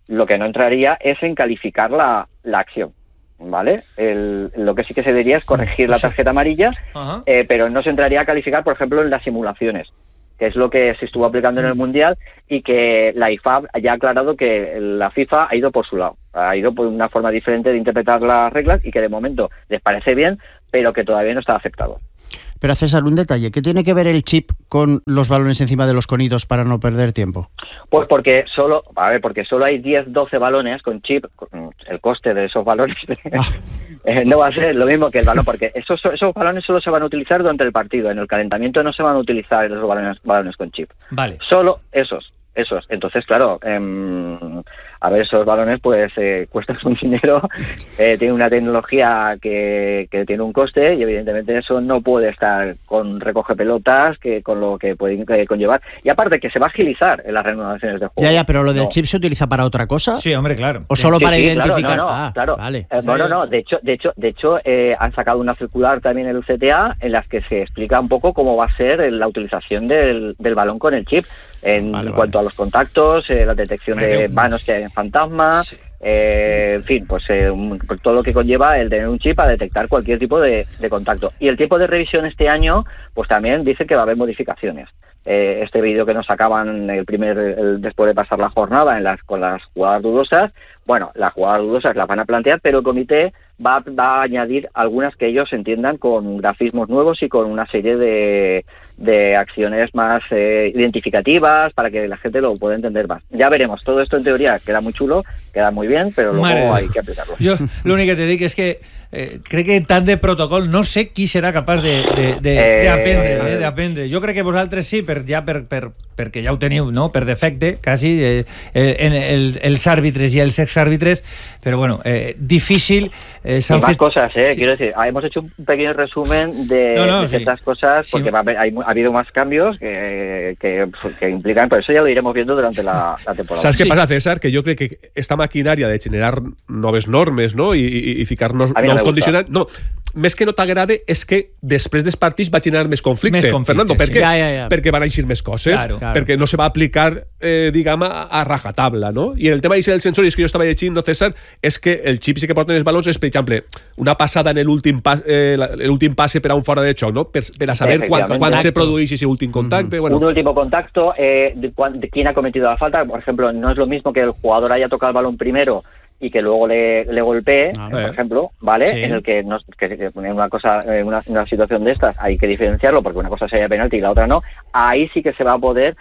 Lo que no entraría es en calificar la, la acción, ¿vale? El, lo que sí que se diría es corregir la tarjeta amarilla, eh, pero no se entraría a calificar, por ejemplo, en las simulaciones, que es lo que se estuvo aplicando en el Mundial y que la I F A B ya ha aclarado que la FIFA ha ido por su lado, ha ido por una forma diferente de interpretar las reglas y que de momento les parece bien, pero que todavía no está aceptado. Pero César, un detalle, ¿qué tiene que ver el chip con los balones encima de los conitos para no perder tiempo? Pues porque solo, a ver, porque solo hay diez, doce balones con chip, el coste de esos balones ah. eh, no va a ser lo mismo que el balón, porque esos, esos balones solo se van a utilizar durante el partido, en el calentamiento no se van a utilizar esos balones, balones con chip. Vale. Solo esos. Esos. Entonces, claro, eh, a ver, esos balones pues eh, cuestan un dinero, eh, tiene una tecnología que, que tiene un coste y evidentemente eso no puede estar con recoge pelotas, que con lo que puede que conllevar. Y aparte que se va a agilizar en las renovaciones de juego. Ya, ya, pero lo del no. chip se utiliza para otra cosa. Sí, hombre, claro. O solo sí, para sí, identificar. Claro, no, no, ah, claro. Vale. Eh, no, no, no. De hecho, de hecho, de hecho, eh, han sacado una circular también en el C T A en las que se explica un poco cómo va a ser la utilización del, del balón con el chip. En vale, cuanto vale. a los contactos, eh, la detección de manos que hay en fantasma, sí. eh, en fin, pues eh, un, todo lo que conlleva el tener un chip a detectar cualquier tipo de, de contacto. Y el tiempo de revisión este año, pues también dice que va a haber modificaciones. Eh, este vídeo que nos sacaban el primer el, después de pasar la jornada en las con las jugadas dudosas, bueno, las jugadas dudosas las van a plantear, pero el comité va, va a añadir algunas que ellos entiendan con grafismos nuevos y con una serie de, de acciones más eh, identificativas para que la gente lo pueda entender más. Ya veremos, todo esto en teoría queda muy chulo, queda muy bien, pero luego Madre hay que aplicarlo. Yo lo único que te digo es que eh, crec que tant de protocol no sé qui serà capaç de, de, de, eh, d'aprendre, eh, d'aprendre. Jo crec que vosaltres sí, per, ja per, per, perquè ja ho teniu, no? Per defecte, quasi, eh, en el, els àrbitres i els exàrbitres, però bueno, eh, difícil. Eh, y más fet... cosas, eh, sí. Quiero decir, hemos hecho un pequeño resumen de, no, no, de ciertas sí. cosas, porque sí. va a haber, hay, ha habido más cambios que, que, que implican, pero eso ya lo iremos viendo durante la, la temporada. ¿Sabes sí. qué pasa, César? Que yo creo que esta maquinaria de generar noves normes, no? I, i, i ficar-nos nous condicionants... No, més que no t'agrade és que després dels partits va generar més conflicte, més conflicte Fernando, perquè, sí. ja, ja, ja. perquè van eixir més coses, claro, claro. perquè no se va aplicar, eh, diguem, a, a rajatabla, no? I el tema del sensor, és que jo estava llegint, no, César, és que el xip sí que porten els balons és, per exemple, una passada en l'últim pas, eh, l'últim passe per a un fora de xoc, no? Per, per a saber quan, quan se produeix ese últim contacte. Mm-hmm. Bueno. Un último contacto, eh, de, de quién ha cometido la falta, por ejemplo, no es lo mismo que el jugador haya tocado el balón primero y que luego le, le golpee, ah, por ejemplo, ¿vale? Sí. En el que, no, que, que en una cosa, en una, una situación de estas hay que diferenciarlo porque una cosa sería penalti y la otra no. Ahí sí que se va a poder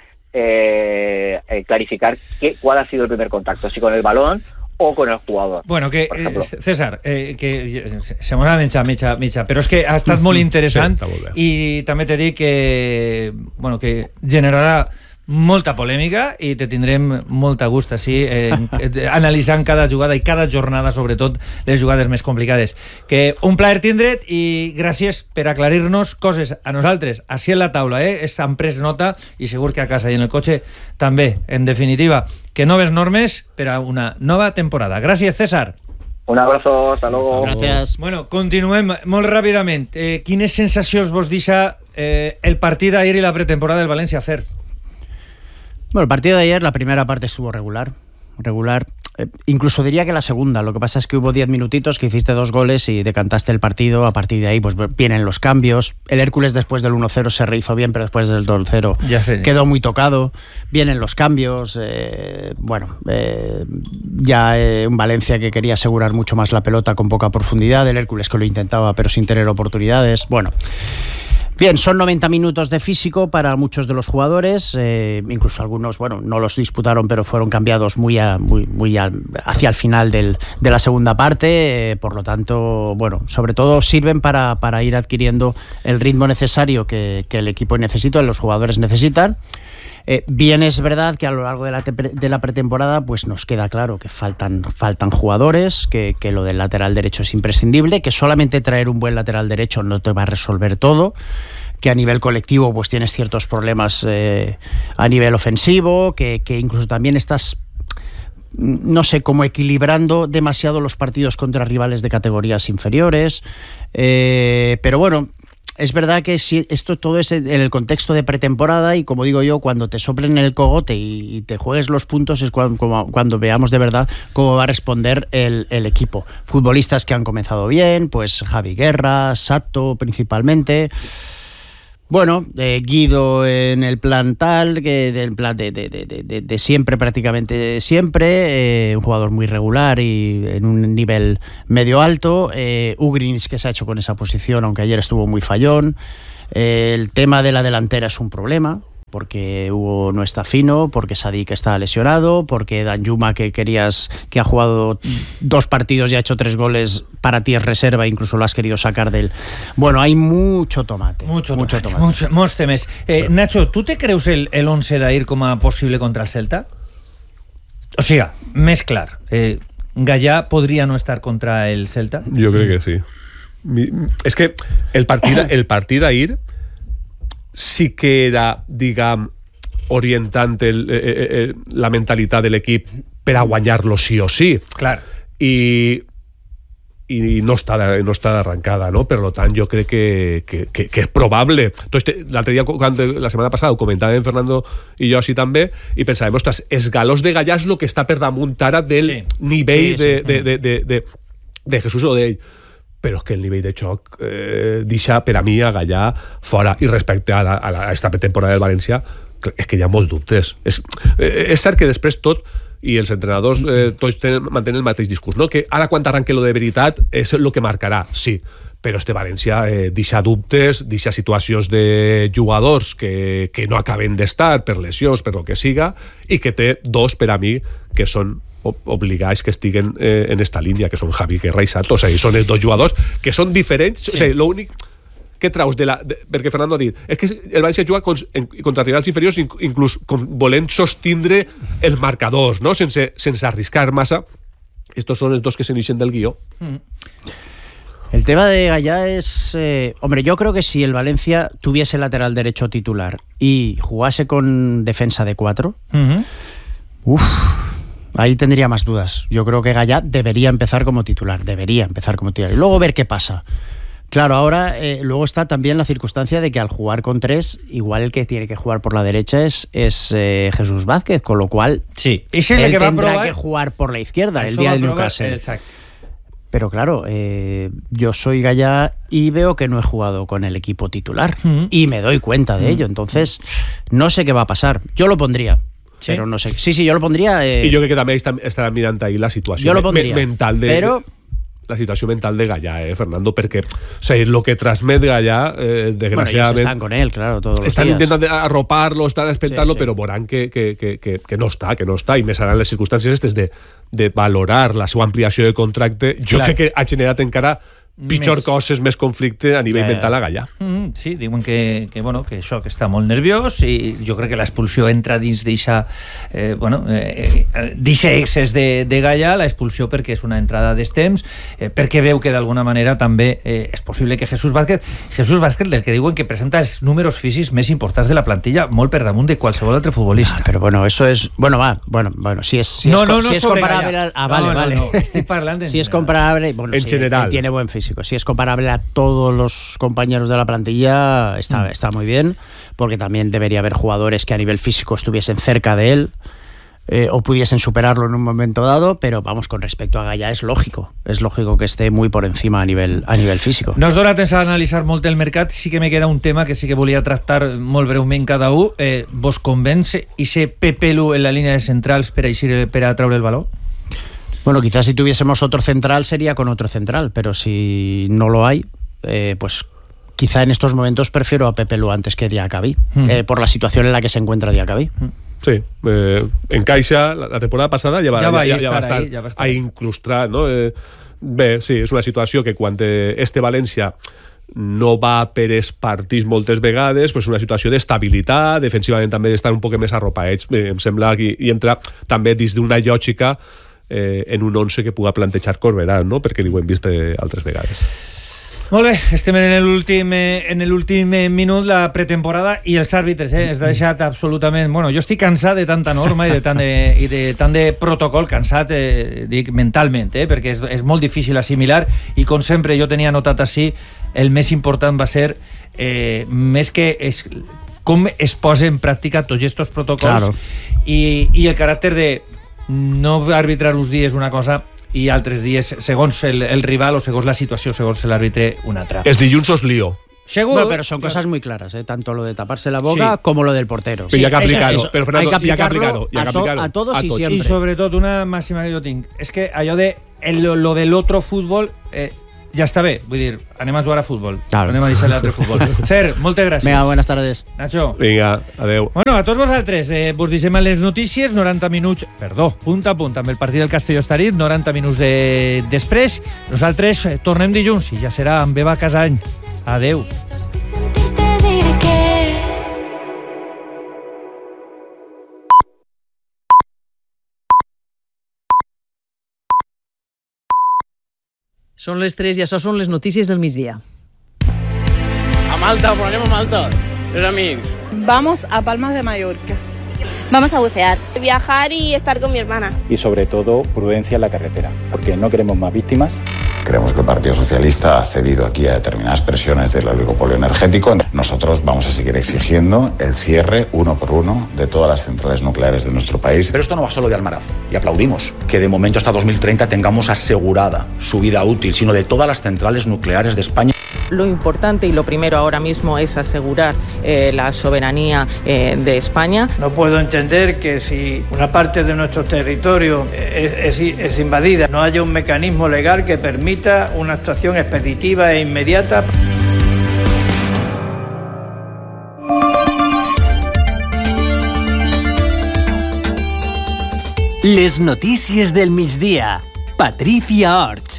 eh, eh, clarificar qué, cuál ha sido el primer contacto, si con el balón o con el jugador. Bueno, que eh, César, eh, que se m'ha menjat mitja, mitja, però és que ha estat molt interessant sí, i també t'he dit que, bueno, que generarà molta polèmica i te tindrem molta gust així, eh, analitzant cada jugada i cada jornada, sobretot les jugades més complicades. Que un plaer tindre't i gràcies per aclarir-nos coses a nosaltres, així en la taula, eh? S'han pres nota i segur que a casa i en el cotxe també. En definitiva, que noves normes per a una nova temporada. Gràcies, César. Un abrazo, hasta luego. Gracias. Bueno, continuem molt ràpidament. Eh, quines sensacions vos deixa eh, el partit d'ahir i la pretemporada del València, Fer? Bueno, el partido de ayer, la primera parte estuvo regular, regular, eh, incluso diría que la segunda. Lo que pasa es que hubo diez minutitos que hiciste dos goles y decantaste el partido. A partir de ahí pues vienen los cambios. El Hércules después del uno cero se rehizo bien, pero después del dos cero quedó muy tocado. Vienen los cambios. Eh, bueno, eh, ya eh, un Valencia que quería asegurar mucho más la pelota con poca profundidad. El Hércules que lo intentaba pero sin tener oportunidades. Bueno... Bien, son noventa minutos de físico para muchos de los jugadores, eh, incluso algunos, bueno, no los disputaron, pero fueron cambiados muy, a, muy, muy a, hacia el final del, de la segunda parte, eh, por lo tanto, bueno, sobre todo sirven para, para ir adquiriendo el ritmo necesario que, que el equipo necesita, los jugadores necesitan. Eh, bien es verdad que a lo largo de la, de la pretemporada pues nos queda claro que faltan, faltan jugadores, que, que lo del lateral derecho es imprescindible, que solamente traer un buen lateral derecho no te va a resolver todo, que a nivel colectivo pues tienes ciertos problemas eh, a nivel ofensivo, que, que incluso también estás, no sé, como equilibrando demasiado los partidos contra rivales de categorías inferiores, eh, pero bueno, es verdad que si esto todo es en el contexto de pretemporada y, como digo yo, cuando te soplen el cogote y, y te juegues los puntos es cuando, como, cuando veamos de verdad cómo va a responder el, el equipo. Futbolistas que han comenzado bien, pues Javi Guerra, Sato principalmente. Bueno, eh, Guido en el plan tal, que del plan de, de, de, de, de siempre, prácticamente siempre, eh, un jugador muy regular y en un nivel medio alto. eh, Ugrins, que se ha hecho con esa posición, aunque ayer estuvo muy fallón. Eh, el tema de la delantera es un problema, porque Hugo no está fino, porque Sadik está lesionado, porque Danjuma, que querías, que ha jugado dos partidos y ha hecho tres goles, para ti es reserva, incluso lo has querido sacar del... Bueno, hay mucho tomate. Mucho, mucho tomate. tomate. Mucho, molts temes. Eh, Nacho, tu te creus el, el once d'ahir com a possible contra el Celta? O sigui, més clar, eh, Gallà podria no estar contra el Celta? Jo crec que sí. Mi, és que el partit, el partit d'ahir sí que era, diguem, orientant el, eh, eh, la mentalitat de l'equip per a guanyar-lo sí o sí. Clar. I, i no està, no està d'arrencada, no? Per tant, jo crec que, que, que, que és probable. Entonces, l'altre dia, quan, la setmana passada, ho comentàvem Fernando i jo així també, i pensàvem, ostres, els galós de Gallà és el que està per damunt ara del sí. nivell sí, sí. De, de, de, de, de, de Jesús o d'ell. Però és que el nivell de xoc eh, deixa per a mi a Gallà fora. I respecte a, la, a, la, a esta temporada del València, és que hi ha molts dubtes. És, eh, és cert que després tot, i els entrenadors eh, tots tenen, mantenen el mateix discurs, no? Que ara quan arranque lo de veritat és el que marcarà, sí, però este València eh, deixa dubtes, deixa situacions de jugadors que, que no acaben d'estar per lesions, per lo que siga, i que té dos per a mi que són obligats que estiguen eh, en esta línia, que són Javi Guerra i Sato. O sigui, són els dos jugadors que són diferents. Sí. O sigui, l'únic que traus de la... De, perquè Fernando ha dit, és que el València juga con, en, contra rivals inferiors inclús con, volent sostindre els marcadors, no? Sense, sense arriscar massa. Estos són els dos que se n'ixen del guió. Mm. El tema de Gallà es... Eh, hombre, yo creo que si el Valencia tuviese lateral derecho titular y jugase con defensa de cuatro, mm-hmm. uff... ahí tendría más dudas. Yo creo que Gallà debería empezar como titular, debería empezar como titular. Y luego ver qué pasa. Claro, ahora eh, luego está también la circunstancia de que al jugar con tres, igual el que tiene que jugar por la derecha es, es eh, Jesús Vázquez, con lo cual sí. él que va tendrá a probar... que jugar por la izquierda el día del Newcastle. Exacto. Pero claro, eh, yo soy Gallà y veo que no he jugado con el equipo titular mm-hmm. y me doy cuenta de mm-hmm. ello. Entonces, no sé qué va a pasar. Yo lo pondría. ¿Sí? Pero no sé. Sí, sí, yo lo pondría... Eh... I jo crec que també estarà mirant ahí la situació jo lo pondria, me mental de... Però... la situació mental de Gallà, eh, Fernando, perquè o sigui, lo que transmet Gallà, eh, desgraciadament... Bueno, están con él, claro, todos los Estan días. intentant arroparlo, estan despertant-lo, sí, sí. Però veuran que, que, que, que, que no està, que no està, i més seran les circumstàncies estes de, de valorar la seva ampliació de contracte. Jo clar. crec que ha generat encara pitjor més... coses, més conflicte a nivell eh, mental a Gallà. Mm, sí, diuen que, que, bueno, que això, que està molt nerviós, i jo crec que l'expulsió entra dins d'eixa eh, bueno, eh, d'eixe excés de, de Gallà, l'expulsió perquè és una entrada d'estemps, eh, perquè veu que d'alguna manera també eh, és possible que Jesús Vázquez, Jesús Vázquez del que diuen que presenta els números físics més importants de la plantilla, molt per damunt de qualsevol altre futbolista. Ah, però bueno, eso es... Bueno, va, bueno, bueno, si es, si no, es, no, no si es comparable... Al, ah, vale, no, no, vale. No, estoy parlando si es comparable... Bueno, en sí, general. Tiene buen físico. Si es comparable a todos los compañeros de la plantilla, está, mm. está muy bien, porque también debería haber jugadores que a nivel físico estuviesen cerca de él eh, o pudiesen superarlo en un momento dado, pero vamos, con respecto a Gallà es lógico, es lógico que esté muy por encima a nivel, a nivel físico. No es dona temps a analitzar molt el mercat, sí que me queda un tema que sí que volia tractar molt breument cada un. Eh, vos convenç ese Pepe Lu en la línia de centrals per a, per a traure el valor? Bueno, quizás si tuviésemos otro central sería con otro central, pero si no lo hay, eh, pues quizá en estos momentos prefiero a Pepe Lu antes que Diacabí, mm. eh, por la situación en la que se encuentra Diacabí. Mm. Sí, eh, encaixa, la, la temporada passada ja va, ja va, ja, ja va estar, estar ahí, ja va estar a incrustar, no? Eh, bé, sí, és una situació que quan este València no va per els partits moltes vegades, pues una situació d'estabilitat, defensivament també d'estar un poc més arropats, eh, em sembla, i, i entra també dins d'una lògica eh, en un once que puga plantejar Corberà, no? Perquè ho hem vist eh, altres vegades. Molt bé, estem en l'últim en l'últim minut, la pretemporada i els àrbitres, eh? Es deixat absolutament... Bueno, jo estic cansat de tanta norma i de tant de, i de, tant de protocol, cansat, eh, dic, mentalment, eh? Perquè és, és molt difícil assimilar i, com sempre, jo tenia anotat així, el més important va ser eh, més que es, com es posa en pràctica tots aquests protocols, claro. i, i el caràcter de no arbitrar uns dies una cosa i altres dies, segons el, el rival o segons la situació, segons l'àrbitre, una altra. Els dilluns os lío. Seguro. Bueno, pero son cosas muy claras, ¿eh? Tanto lo de taparse la boca sí. como lo del portero. Pero sí, hay que aplicarlo. Pero, Fernando, hay que aplicarlo, hay que aplicarlo a, to, a todos a y siempre. Y sobre todo, una máxima que yo tengo, es que allò de el, lo del otro fútbol... Eh, ja està bé, vull dir, anem a jugar a futbol, claro. Anem a deixar l'altre futbol. Fer, moltes gràcies. Vinga, buenas tardes. Nacho. Vinga, adeu. Bueno, a tots vosaltres, eh, vos deixem a les notícies, noranta minuts, perdó, punt a punt, amb el partit del Castelló-Estarit, noranta minuts de, després. Nosaltres eh, tornem dilluns i ja serà amb Eva Casany. Adeu. Són les tres i això són les notícies del migdia. A Malta, però anem a Malta. Els amics. Vamos a Palmas de Mallorca. Vamos a bucear. Viajar y estar con mi hermana. Y sobre todo, prudencia en la carretera, porque no queremos más víctimas. Creemos que el Partido Socialista ha cedido aquí a determinadas presiones del oligopolio energético. Nosotros vamos a seguir exigiendo el cierre uno por uno de todas las centrales nucleares de nuestro país. Pero esto no va solo de Almaraz, y aplaudimos que de momento hasta dos mil treinta tengamos asegurada su vida útil, sino de todas las centrales nucleares de España. Lo importante y lo primero ahora mismo es asegurar eh, la soberanía eh, de España. No puedo entender que si una parte de nuestro territorio es, es, es invadida, no haya un mecanismo legal que permita una actuación expeditiva e inmediata. Les notícies del migdia. Patricia Orts.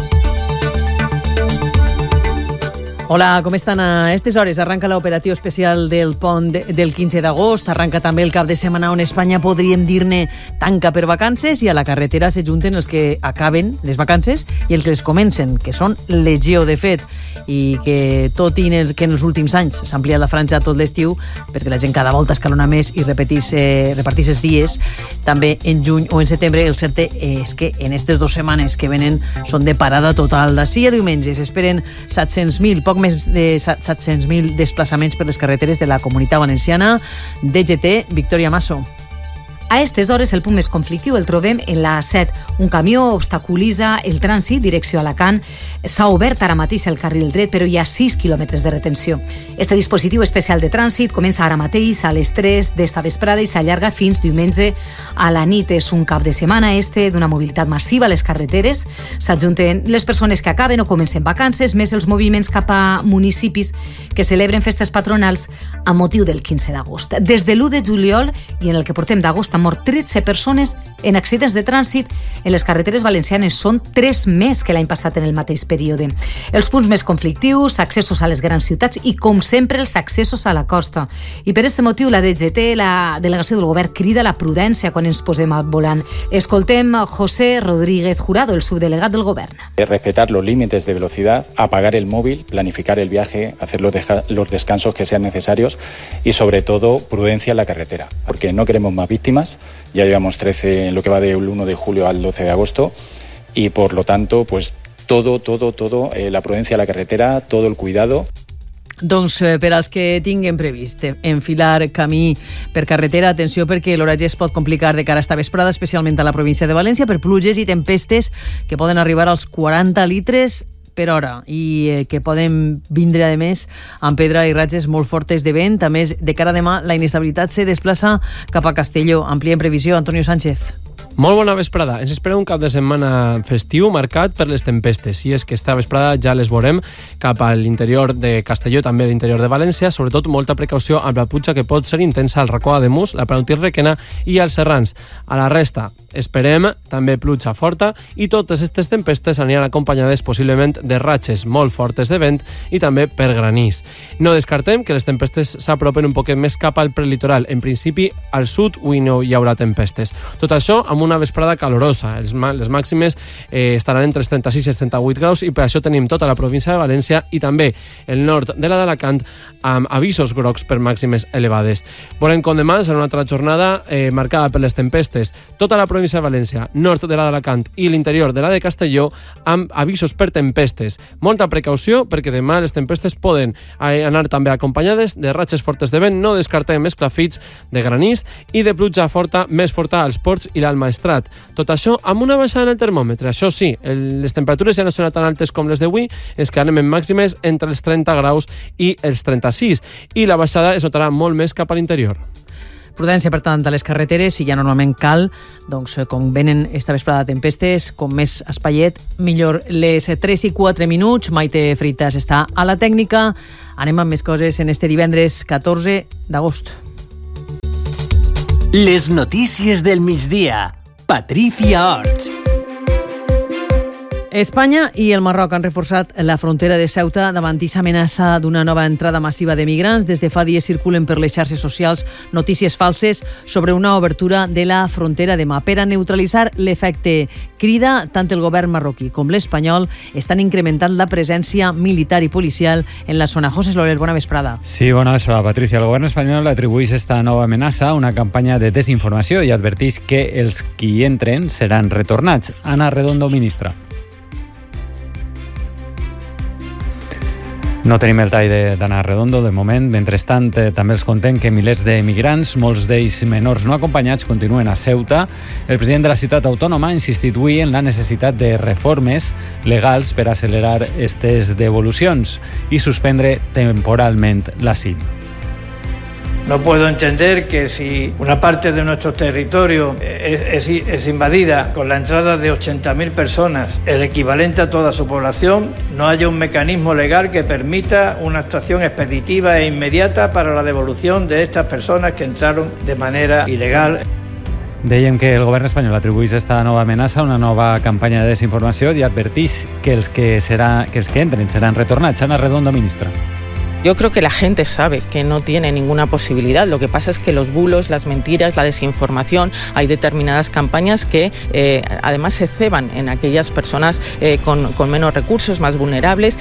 Hola, com estan a aquestes hores? Arranca l'operatiu especial del pont del quinze d'agost, arranca també el cap de setmana on Espanya podríem dir-ne tanca per vacances i a la carretera s'ajunten els que acaben les vacances i els que les comencen, que són legió de fet, i que tot i que en els últims anys s'ha ampliat la franja tot l'estiu perquè la gent cada volta escalona més i repetís, eh, repartís els dies, també en juny o en setembre, el cert és que en aquestes dues setmanes que venen són de parada total. D'ací a diumenge s'esperen set-cents mil, poc més de set-cents mil desplaçaments per les carreteres de la Comunitat Valenciana. D G T, Victoria Masso. A aquestes hores el punt més conflictiu el trobem en la A set. Un camió obstaculitza el trànsit direcció a Alacant. S'ha obert ara mateix el carril dret, però hi ha sis quilòmetres de retenció. Este dispositiu especial de trànsit comença ara mateix a les tres d'esta vesprada i s'allarga fins diumenge a la nit. És un cap de setmana este d'una mobilitat massiva a les carreteres. S'adjunten les persones que acaben o comencen vacances, més els moviments cap a municipis que celebren festes patronals a motiu del quinze d'agost. Des de l'u de juliol i en el que portem d'agost han mort tretze persones en accidents de trànsit en les carreteres valencianes. Són tres més que l'any passat en el mateix període. Els punts més conflictius, accessos a les grans ciutats i, com sempre, els accessos a la costa. I per aquest motiu la D G T, la delegació del govern, crida la prudència quan ens posem al volant. Escoltem a José Rodríguez Jurado, el subdelegat del govern. Respetar los límites de velocidad, apagar el móvil, planificar el viaje, hacer los, los descansos que sean necesarios y, sobre todo, prudencia en la carretera, porque no queremos más víctimas. Ya llevamos trece en lo que va del uno de julio al doce de agosto y, por lo tanto, pues todo, todo, todo, eh, la prudencia de la carretera, todo el cuidado. Doncs eh, per als que tinguin previst enfilar camí per carretera, atenció perquè l'horatge es pot complicar de cara a esta vesprada, especialment a la província de València, per pluges i tempestes que poden arribar als quaranta litres per hora i eh, que poden vindre, a més, amb pedra i ratges molt fortes de vent. A més, de cara a demà, la inestabilitat se desplaça cap a Castelló. Amplia en previsió, Antonio Sánchez. Molt bona vesprada. Ens espera un cap de setmana festiu marcat per les tempestes. I és que esta vesprada ja les veurem cap a l'interior de Castelló, també a l'interior de València. Sobretot, molta precaució amb la pluja que pot ser intensa al Racó de Mus, la Penútil Requena i als Serrans. A la resta, esperem també pluja forta i totes aquestes tempestes aniran acompanyades possiblement de ratxes molt fortes de vent i també per granís. No descartem que les tempestes s'apropen un poquet més cap al prelitoral. En principi, al sud avui no hi haurà tempestes. Tot això amb una vesprada calorosa. Els, les màximes eh, estaran entre els trenta-sis i els trenta-vuit graus i per això tenim tota la província de València i també el nord de la d'Alacant amb avisos grocs per màximes elevades. Volem com demà serà una altra jornada eh, marcada per les tempestes. Tota la província de València, nord de la d'Alacant i l'interior de la de Castelló amb avisos per tempestes. Molta precaució perquè demà les tempestes poden anar també acompanyades de ratxes fortes de vent, no descartem esclafits de granís i de pluja forta, més forta als Ports i l'Alt Maestrat. Tot això amb una baixada en el termòmetre. Això sí, el, les temperatures ja no són tan altes com les d'avui, ens quedarem en màximes entre els trenta graus i els trenta-sis i la baixada es notarà molt més cap a l'interior. Prudència, per tant, a les carreteres, si ja normalment cal, doncs, com venen esta vesprada de tempestes, com més espaiet, millor. Les tres i quatre minuts, Maite Freitas està a la tècnica. Anem amb més coses en este divendres catorze d'agost. Les notícies del migdia. Patricia Orts. Espanya i el Marroc han reforçat la frontera de Ceuta davant d'aquesta amenaça d'una nova entrada massiva de migrants. Des de fa dies circulen per les xarxes socials notícies falses sobre una obertura de la frontera demà. Per a neutralitzar l'efecte crida, tant el govern marroquí com l'espanyol estan incrementant la presència militar i policial en la zona. José Soler, bona vesprada. Sí, bona vesprada, Patricia. El govern espanyol atribueix esta nova amenaça a una campanya de desinformació i adverteix que els que hi entren seran retornats. Ana Redondo, ministra. No tenim el tall d'Anna Redondo, de moment. Mentrestant, eh, també els contem que milers de migrants, molts d'ells menors no acompanyats, continuen a Ceuta. El president de la ciutat autònoma ha insistit avui en la necessitat de reformes legals per accelerar aquestes devolucions i suspendre temporalment l'asil. No puedo entender que si una parte de nuestro territorio es, es, es invadida con la entrada de ochenta mil personas, el equivalente a toda su población, no haya un mecanismo legal que permita una actuación expeditiva e inmediata para la devolución de estas personas que entraron de manera ilegal. Dèiem que el govern espanyol atribueix esta nova amenaça a una nova campanya de desinformació i adverteix que els que, serà, que, els que entren seran retornats. Ana Redondo, ministra. Yo creo que la gente sabe que no tiene ninguna posibilidad. Lo que pasa es que los bulos, las mentiras, la desinformación, hay determinadas campañas que eh, además se ceban en aquellas personas eh, con, con menos recursos, más vulnerables.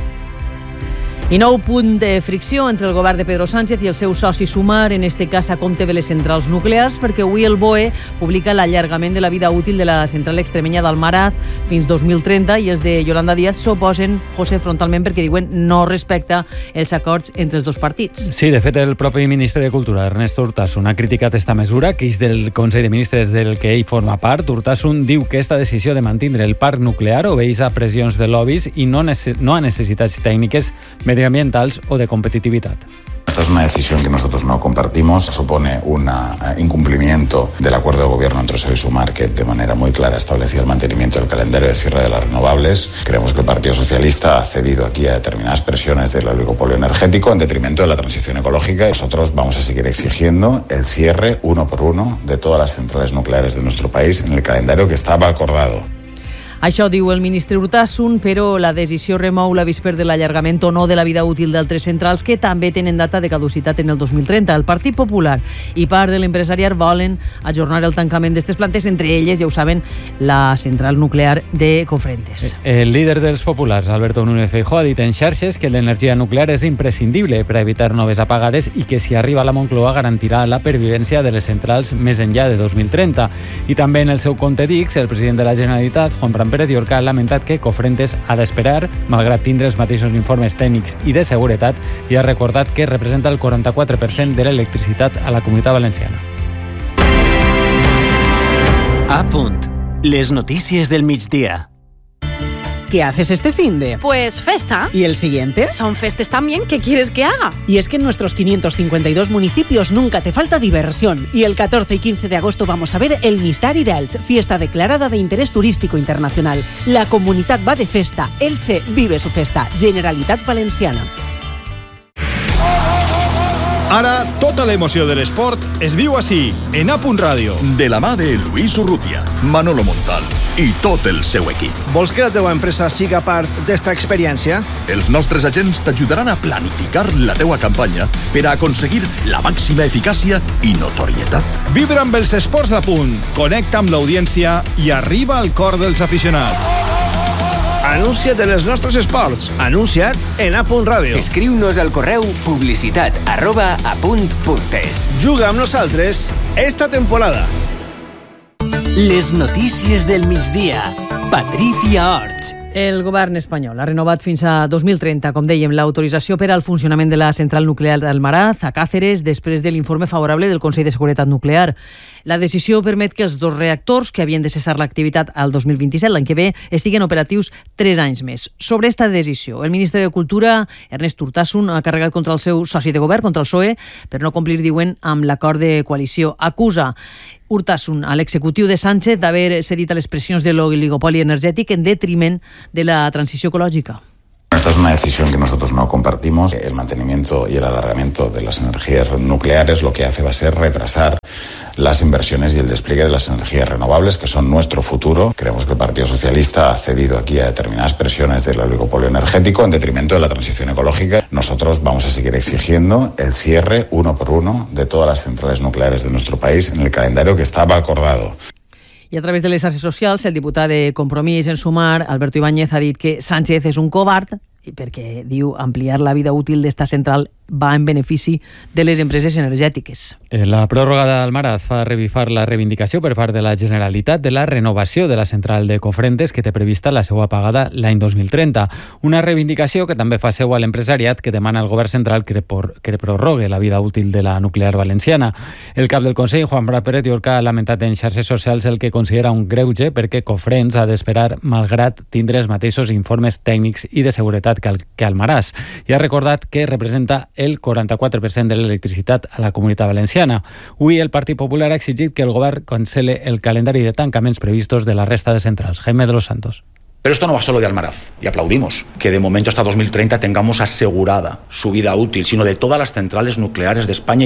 I nou punt de fricció entre el govern de Pedro Sánchez i el seu soci Sumar, en este cas a compte de les centrals nuclears, perquè avui el B O E publica l'allargament de la vida útil de la central extremenya d'Almaraz fins dos mil trenta i els de Yolanda Díaz s'oposen, José, frontalment perquè diuen no respecta els acords entre els dos partits. Sí, de fet, el propi ministre de Cultura, Ernesto Urtasun, ha criticat esta mesura, que és del Consell de Ministres del que ell forma part. Urtasun diu que esta decisió de mantindre el parc nuclear obeix a pressions de lobbies i no, nece- no a necessitats tècniques medioambientals o de competitividad. Esta es una decisión que nosotros no compartimos. Supone un incumplimiento del acuerdo de gobierno entre P S O E y Sumar, que de manera muy clara establecía el mantenimiento del calendario de cierre de las renovables. Creemos que el Partido Socialista ha cedido aquí a determinadas presiones del oligopolio energético en detrimento de la transición ecológica. Nosotros vamos a seguir exigiendo el cierre uno por uno de todas las centrales nucleares de nuestro país en el calendario que estaba acordado. Això diu el ministre Urtasun, però la decisió remou la vísper de l'allargament o no de la vida útil d'altres centrals que també tenen data de caducitat en el dos mil trenta. El Partit Popular i part de l'empresariat volen ajornar el tancament d'aquestes plantes, entre elles, ja ho saben, la central nuclear de Cofrentes. El líder dels populars, Alberto Núñez Feijóo, ha dit en xarxes que l'energia nuclear és imprescindible per a evitar noves apagades i que si arriba a la Moncloa garantirà la pervivència de les centrals més enllà de dos mil trenta. I també en el seu compte d'X, el president de la Generalitat, Juan Prat Pérez Llorca, ha lamentat que Cofrentes ha d'esperar, malgrat tindre els mateixos informes tècnics i de seguretat, i ha recordat que representa el quaranta-quatre per cent de l'electricitat a la Comunitat Valenciana. A punt. Les notícies del migdia. ¿Qué haces este finde? Pues festa. ¿Y el siguiente? Son festes también. ¿Qué quieres que haga? Y es que en nuestros quinientos cincuenta y dos municipios nunca te falta diversión. Y el catorce y quince de agosto vamos a ver el Mistari d'Elx, fiesta declarada de interés turístico internacional. La comunidad va de festa. Elche vive su festa. Generalitat Valenciana. Ara, tota l'emoció de l'esport es viu així, en A Punt Ràdio. De la mà de Luis Urrutia, Manolo Montal i tot el seu equip. Vols que la teva empresa siga part d'esta experiència? Els nostres agents t'ajudaran a planificar la teua campanya per a aconseguir la màxima eficàcia i notorietat. Vibra amb els esports d'A Punt, connecta amb l'audiència i arriba al cor dels aficionats. Anuncia't en els nostres esports. Anuncia't en A Punt Ràdio. Escriu-nos al correu publicitat arroba apunt.es. Juga amb nosaltres esta temporada. Les notícies del migdia. Patricia Orts. El govern espanyol ha renovat fins a dos mil trenta, com dèiem, l'autorització per al funcionament de la central nuclear d'Almaraz a Càceres després de l'informe favorable del Consell de Seguretat Nuclear. La decisió permet que els dos reactors, que havien de cessar l'activitat al dos mil vint-i-set, l'any que ve, estiguen operatius tres anys més. Sobre esta decisió, el ministre de Cultura, Ernest Urtasun, ha carregat contra el seu soci de govern, contra el P S O E, per no complir, diuen, amb l'acord de coalició. Acusa Urtasun a l'executiu de Sánchez d'haver cedit a les pressions de l'oligopoli energètic en detriment de la transició ecològica. Esta es una decisión que nosotros no compartimos. El mantenimiento y el alargamiento de las energías nucleares lo que hace va a ser retrasar las inversiones y el despliegue de las energías renovables, que son nuestro futuro. Creemos que el Partido Socialista ha cedido aquí a determinadas presiones del oligopolio energético en detrimento de la transición ecológica. Nosotros vamos a seguir exigiendo el cierre uno por uno de todas las centrales nucleares de nuestro país en el calendario que estaba acordado. I a través de les xarxes socials, el diputat de Compromís en Sumar, Alberto Ibáñez, ha dit que Sánchez és un covard perquè, diu, ampliar la vida útil d'esta central va en benefici de les empreses energètiques. La pròrroga d'Almaraz fa revifar la reivindicació per part de la Generalitat de la renovació de la central de Cofrentes, que té prevista la seva apagada l'any dos mil trenta. Una reivindicació que també fa seu a l'empresariat, que demana al govern central que, por, que prorrogue la vida útil de la nuclear valenciana. El cap del Consell, Juan Prat Pérez Llorca, ha lamentat en xarxes socials el que considera un greuge perquè Cofrents ha d'esperar malgrat tindre els mateixos informes tècnics i de seguretat que, al, que Almaraz, i ha recordat que representa el quaranta-quatre per cent de l'electricitat a la Comunitat Valenciana. Avui el Partit Popular ha exigit que el govern cancele el calendari de tancaments previstos de la resta de centrals. Jaime de los Santos. Pero esto no va solo de Almaraz, y aplaudimos que de momento hasta dos mil treinta tengamos asegurada su vida útil, sino de todas las centrales nucleares de España.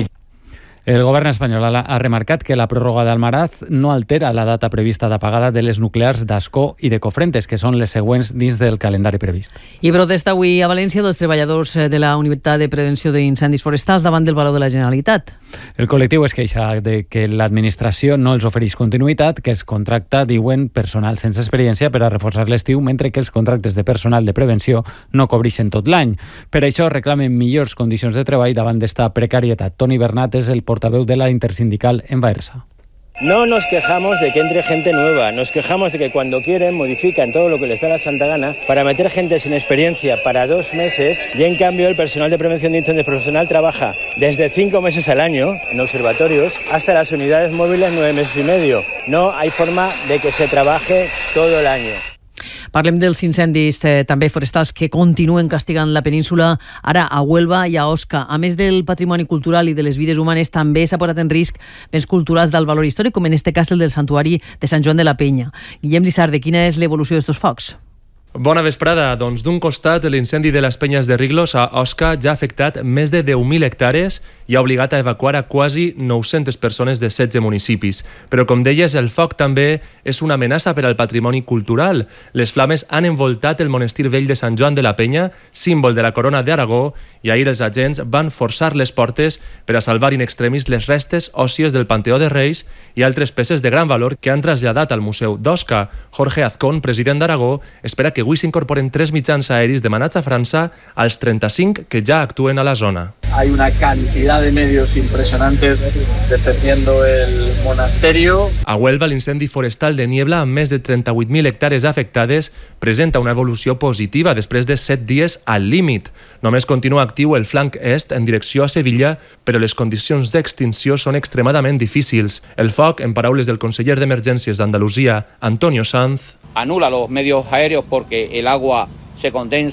El govern espanyol ha remarcat que la pròrroga d'Almaraz no altera la data prevista d'apagada de les nuclears d'Ascó i de Cofrentes, que són les següents dins del calendari previst. I protesta avui a València dels treballadors de la Unitat de Prevenció d'Incendis Forestals davant del Baló de la Generalitat. El col·lectiu es queixa de que l'administració no els ofereix continuïtat, que es contracta, diuen, personal sense experiència per a reforçar l'estiu, mentre que els contractes de personal de prevenció no cobreixen tot l'any. Per això reclamen millors condicions de treball davant d'esta precarietat. Toni Bernat és el portaveu de la intersindical en Baersa. No nos quejamos de que entre gente nueva, nos quejamos de que cuando quieren modifican todo lo que les da la santa gana para meter gente sin experiencia para dos meses y en cambio el personal de prevención de incendios profesional trabaja desde cinco meses al año en observatorios hasta las unidades móviles nueve meses y medio. No hay forma de que se trabaje todo el año. Parlem dels incendis eh, també forestals que continuen castigant la península, ara a Huelva i a Osca. A més del patrimoni cultural i de les vides humanes, també s'ha posat en risc béns culturals d'alt valor històric, com en este cas el del santuari de Sant Joan de la Penya. Guillem Lissarde, quina és l'evolució d'estos focs? Bona vesprada. Doncs d'un costat, l'incendi de les Penyes de Riglos a Osca ja ha afectat més de deu mil hectàrees i ha obligat a evacuar a quasi nou-centes persones de setze municipis. Però, com deies, el foc també és una amenaça per al patrimoni cultural. Les flames han envoltat el monestir vell de Sant Joan de la Penya, símbol de la corona d'Aragó, i ahir els agents van forçar les portes per a salvar in extremis les restes òssies del Panteó de Reis i altres peces de gran valor que han traslladat al Museu d'Osca. Jorge Azcón, president d'Aragó, espera que avui s'incorporen tres mitjans aeris demanats a França als trenta-cinc que ja actuen a la zona. Hay una cantidad de medios impresionantes defendiendo el monasterio. A Huelva, l'incendi forestal de Niebla, amb més de trenta-vuit mil hectàrees afectades, presenta una evolució positiva després de set dies al límit. Només continua actiu el flanc est en direcció a Sevilla, però les condicions d'extinció són extremadament difícils. El foc, en paraules del conseller d'Emergències d'Andalusia, Antonio Sanz, anula los medios aéreos porque el agua se condensa, se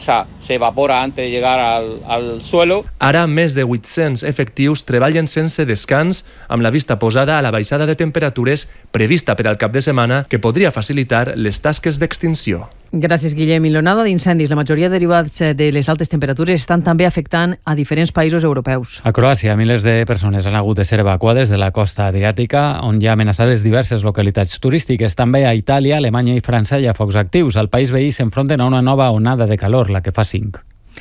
se evapora antes de llegar al, al suelo. Ara, més de vuit-cents efectius treballen sense descans, amb la vista posada a la baixada de temperatures prevista per al cap de setmana, que podria facilitar les tasques d'extinció. Gràcies, Guillem. I l'onada d'incendis, la majoria derivats de les altes temperatures, estan també afectant a diferents països europeus. A Croàcia, milers de persones han hagut de ser evacuades de la costa adriàtica, on hi ha amenaçades diverses localitats turístiques. També a Itàlia, Alemanya i França hi ha focs actius. Al país veí s'enfronten a una nova onada de calor, la que fa cinc.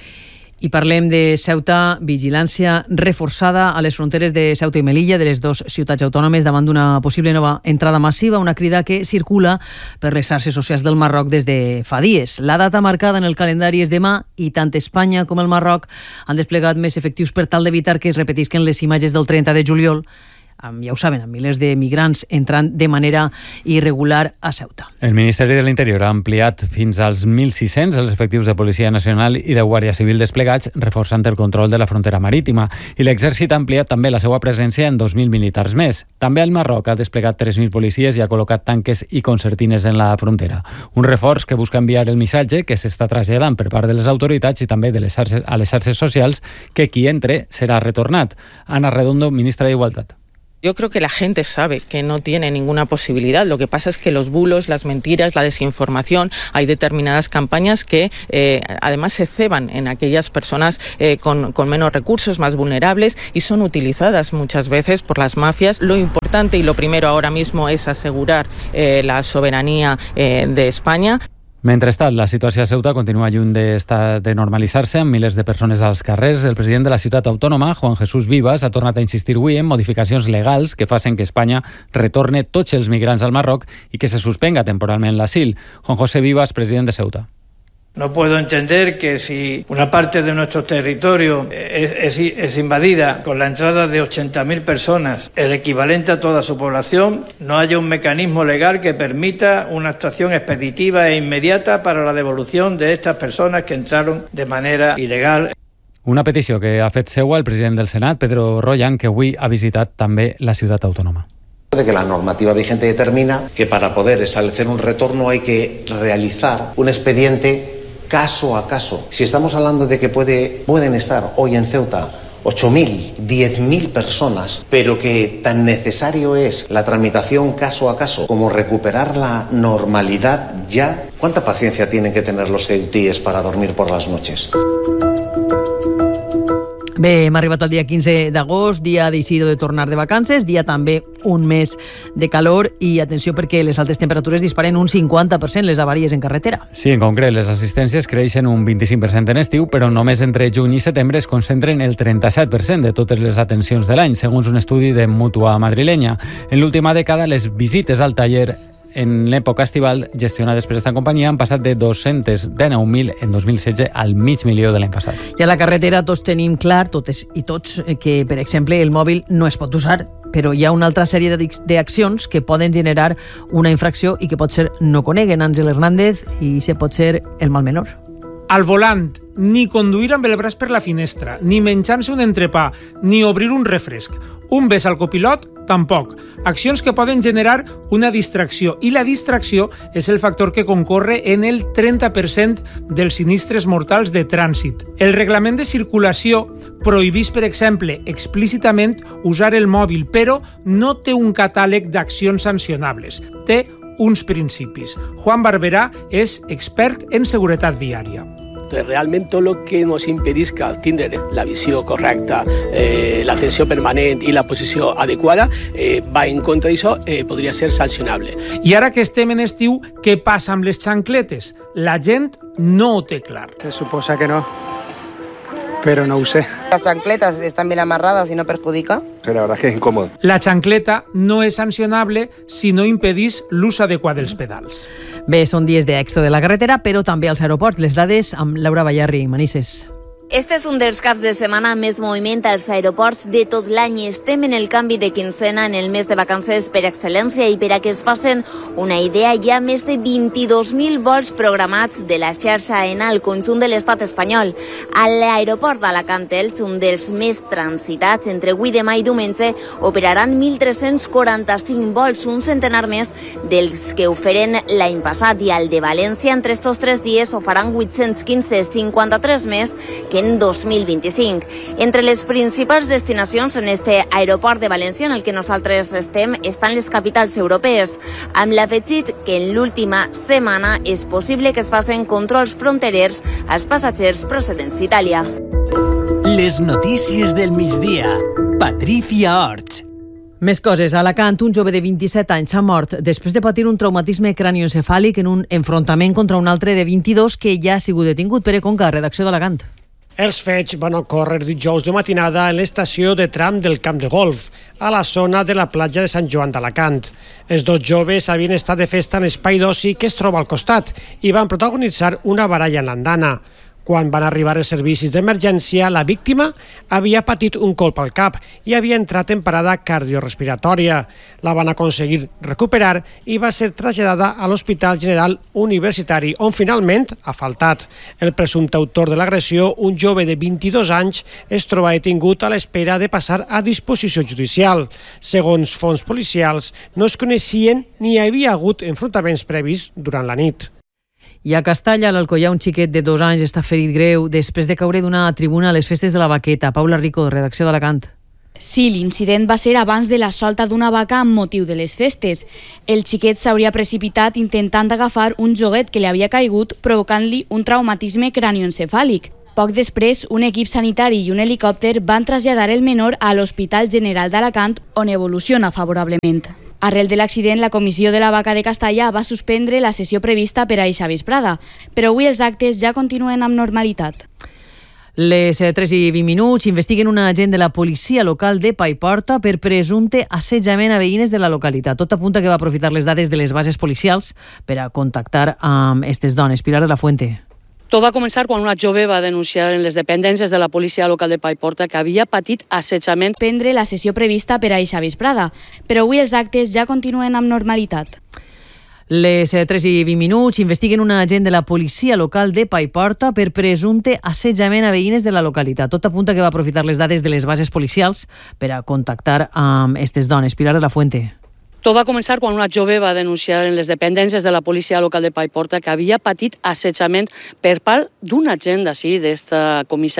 I parlem de Ceuta, vigilància reforçada a les fronteres de Ceuta i Melilla, de les dues ciutats autònomes, davant d'una possible nova entrada massiva, una crida que circula per les xarxes socials del Marroc des de fa dies. La data marcada en el calendari és demà i tant Espanya com el Marroc han desplegat més efectius per tal d'evitar que es repetisquen les imatges del trenta de juliol, amb, ja ho saben, amb milers de migrants entrant de manera irregular a Ceuta. El Ministeri de l'Interior ha ampliat fins als mil sis-cents els efectius de Policia Nacional i de Guàrdia Civil desplegats, reforçant el control de la frontera marítima. I l'Exèrcit ha ampliat també la seva presència en dos mil militars més. També el Marroc ha desplegat tres mil policies i ha col·locat tanques i concertines en la frontera. Un reforç que busca enviar el missatge que s'està traslladant per part de les autoritats i també de les xarxes, a les xarxes socials, que qui entre serà retornat. Ana Redondo, ministra d'Igualtat. Yo creo que la gente sabe que no tiene ninguna posibilidad. Lo que pasa es que los bulos, las mentiras, la desinformación, hay determinadas campañas que eh, además se ceban en aquellas personas eh, con, con menos recursos, más vulnerables, y son utilizadas muchas veces por las mafias. Lo importante y lo primero ahora mismo es asegurar eh, la soberanía eh, de España. Mentrestant, la situació a Ceuta continua lluny de, de normalitzar-se, amb milers de persones als carrers. El president de la ciutat autònoma, Juan Jesús Vivas, ha tornat a insistir avui en modificacions legals que facin que Espanya retorne tots els migrants al Marroc i que se suspenga temporalment l'asil. Juan José Vivas, president de Ceuta. No puedo entender que si una parte de nuestro territorio es, es, es invadida con la entrada de ochenta mil personas, el equivalente a toda su población, no haya un mecanismo legal que permita una actuación expeditiva e inmediata para la devolución de estas personas que entraron de manera ilegal. Una petició que ha fet seua el president del Senat, Pedro Royan, que avui ha visitat també la ciutat autònoma. De que la normativa vigente determina que para poder establecer un retorno hay que realizar un expediente caso a caso. Si estamos hablando de que puede, pueden estar hoy en Ceuta ocho mil, diez mil personas, pero que tan necesario es la tramitación caso a caso como recuperar la normalidad ya, ¿cuánta paciencia tienen que tener los ceutíes para dormir por las noches? Bé, hem arribat al dia quinze d'agost, dia decidido de tornar de vacances, dia també un mes de calor i atenció perquè les altes temperatures disparen un cinquanta per cent les avaries en carretera. Sí, en concret, les assistències creixen un vint-i-cinc per cent en estiu, però només entre juny i setembre es concentren el trenta-set per cent de totes les atencions de l'any, segons un estudi de Mútua madrilenya. En l'última dècada, les visites al taller en l'època estival gestionades per aquesta companyia han passat de dos-cents dinou mil en dos mil setze al mig milió de l'any passat. I a la carretera tots tenim clar, totes i tots, que, per exemple, el mòbil no es pot usar, però hi ha una altra sèrie d'accions que poden generar una infracció i que pot ser no coneguen. Àngel Hernández, i se pot ser el mal menor. Al volant, ni conduir amb el braç per la finestra, ni menjar-se un entrepà, ni obrir un refresc. Un bes al copilot, tampoc. Accions que poden generar una distracció. I la distracció és el factor que concorre en el trenta per cent dels sinistres mortals de trànsit. El reglament de circulació prohibís, per exemple, explícitament usar el mòbil, però no té un catàleg d'accions sancionables. Té uns principis. Juan Barberá es expert en seguretat viària. Entonces, realment tot el que ens impedisca tindre la visió correcta, eh, l'atenció permanent i la posició adequada, eh, va en contra d'això, eh, podria ser sancionable. I ara que estem en estiu, què passa amb les xancletes? La gent no ho té clar. Se suposa que no, pero no ho sé. ¿Las chancletas están bien amarradas y no perjudica? La verdad es que es incómodo. La xancleta no és sancionable si no impedís l'ús adequat dels pedals. Bé, són dies d'èxode de la carretera, però també als aeroports. Les dades amb Laura Ballarri, Manises. Este és un dels caps de setmana més moviment als aeroports de tot l'any. Estem en el canvi de quincena en el mes de vacances per excel·lència i per a que es facin una idea, hi ha més de vint-i-dos mil vols programats de la xarxa Aena al conjunt de l'estat espanyol. A l'aeroport d'Alacant-Elx, un dels més transitats, entre avui, demà i diumenge, operaran mil tres-cents quaranta-cinc vols, un centenar més dels que ho feren l'any passat, i al de València, entre estos tres dies, ho faran vuit-cents quinze, cinquanta-tres més que en dos mil vint-i-cinc. Entre les principals destinacions en este aeroport de València, en el que nosaltres estem, estan les capitals europees, amb l'afegit que en l'última setmana és possible que es facin controls fronterers als passatgers procedents d'Itàlia. Les notícies del migdia. Patricia Orts. Més coses. A Alacant, un jove de vint-i-set anys ha mort després de patir un traumatisme cranioencefàlic en un enfrontament contra un altre de vint-i-dos que ja ha sigut detingut. Pere Conca, redacció d'Alacant. Els fets van ocórrer dijous de matinada en l'estació de tram del camp de golf, a la zona de la platja de Sant Joan d'Alacant. Els dos joves havien estat de festa en l'espai d'oci que es troba al costat i van protagonitzar una baralla en l'andana. Quan van arribar els servicis d'emergència, la víctima havia patit un colp al cap i havia entrat en parada cardiorespiratòria. La van aconseguir recuperar i va ser traslladada a l'Hospital General Universitari, on finalment ha faltat. El presumpte autor de l'agressió, un jove de vint-i-dos anys, es troba detingut a l'espera de passar a disposició judicial. Segons fonts policials, no es coneixien ni hi havia hagut enfrontaments previs durant la nit. I a Castalla, a l'Alcoià, un xiquet de dos anys està ferit greu després de caure d'una tribuna a les festes de la Baqueta. Paula Rico, redacció d'Alacant. Sí, l'incident va ser abans de la solta d'una vaca amb motiu de les festes. El xiquet s'hauria precipitat intentant agafar un joguet que li havia caigut, provocant-li un traumatisme cranioencefàlic. Poc després, un equip sanitari i un helicòpter van traslladar el menor a l'Hospital General d'Alacant, on evoluciona favorablement. Arrel de l'accident, la Comissió de la Vaca de Castalla va suspendre la sessió prevista per a eixa vesprada, però avui els actes ja continuen amb normalitat. Les tres i vint minuts investiguen un agent de la policia local de Paiporta per presumpte assetjament a veïnes de la localitat. Tot apunta que va aprofitar les dades de les bases policials per a contactar amb aquestes dones. Pilar de la Fuente. Tot va començar quan una jove va denunciar en les dependències de la policia local de Paiporta que havia patit assetjament. Prendre la sessió prevista per a eixa vesprada, però avui els actes ja continuen amb normalitat. Les tres i vint minuts investiguen un agent de la policia local de Paiporta per presumpte assetjament a veïnes de la localitat. Tot apunta que va aprofitar les dades de les bases policials per a contactar amb aquestes dones. Pilar de la Fuente. Tot va començar quan una jove va denunciar en les dependències de la policia local de Paiporta que havia patit assetjament per part d'un agent d'ací, d'esta comissaria.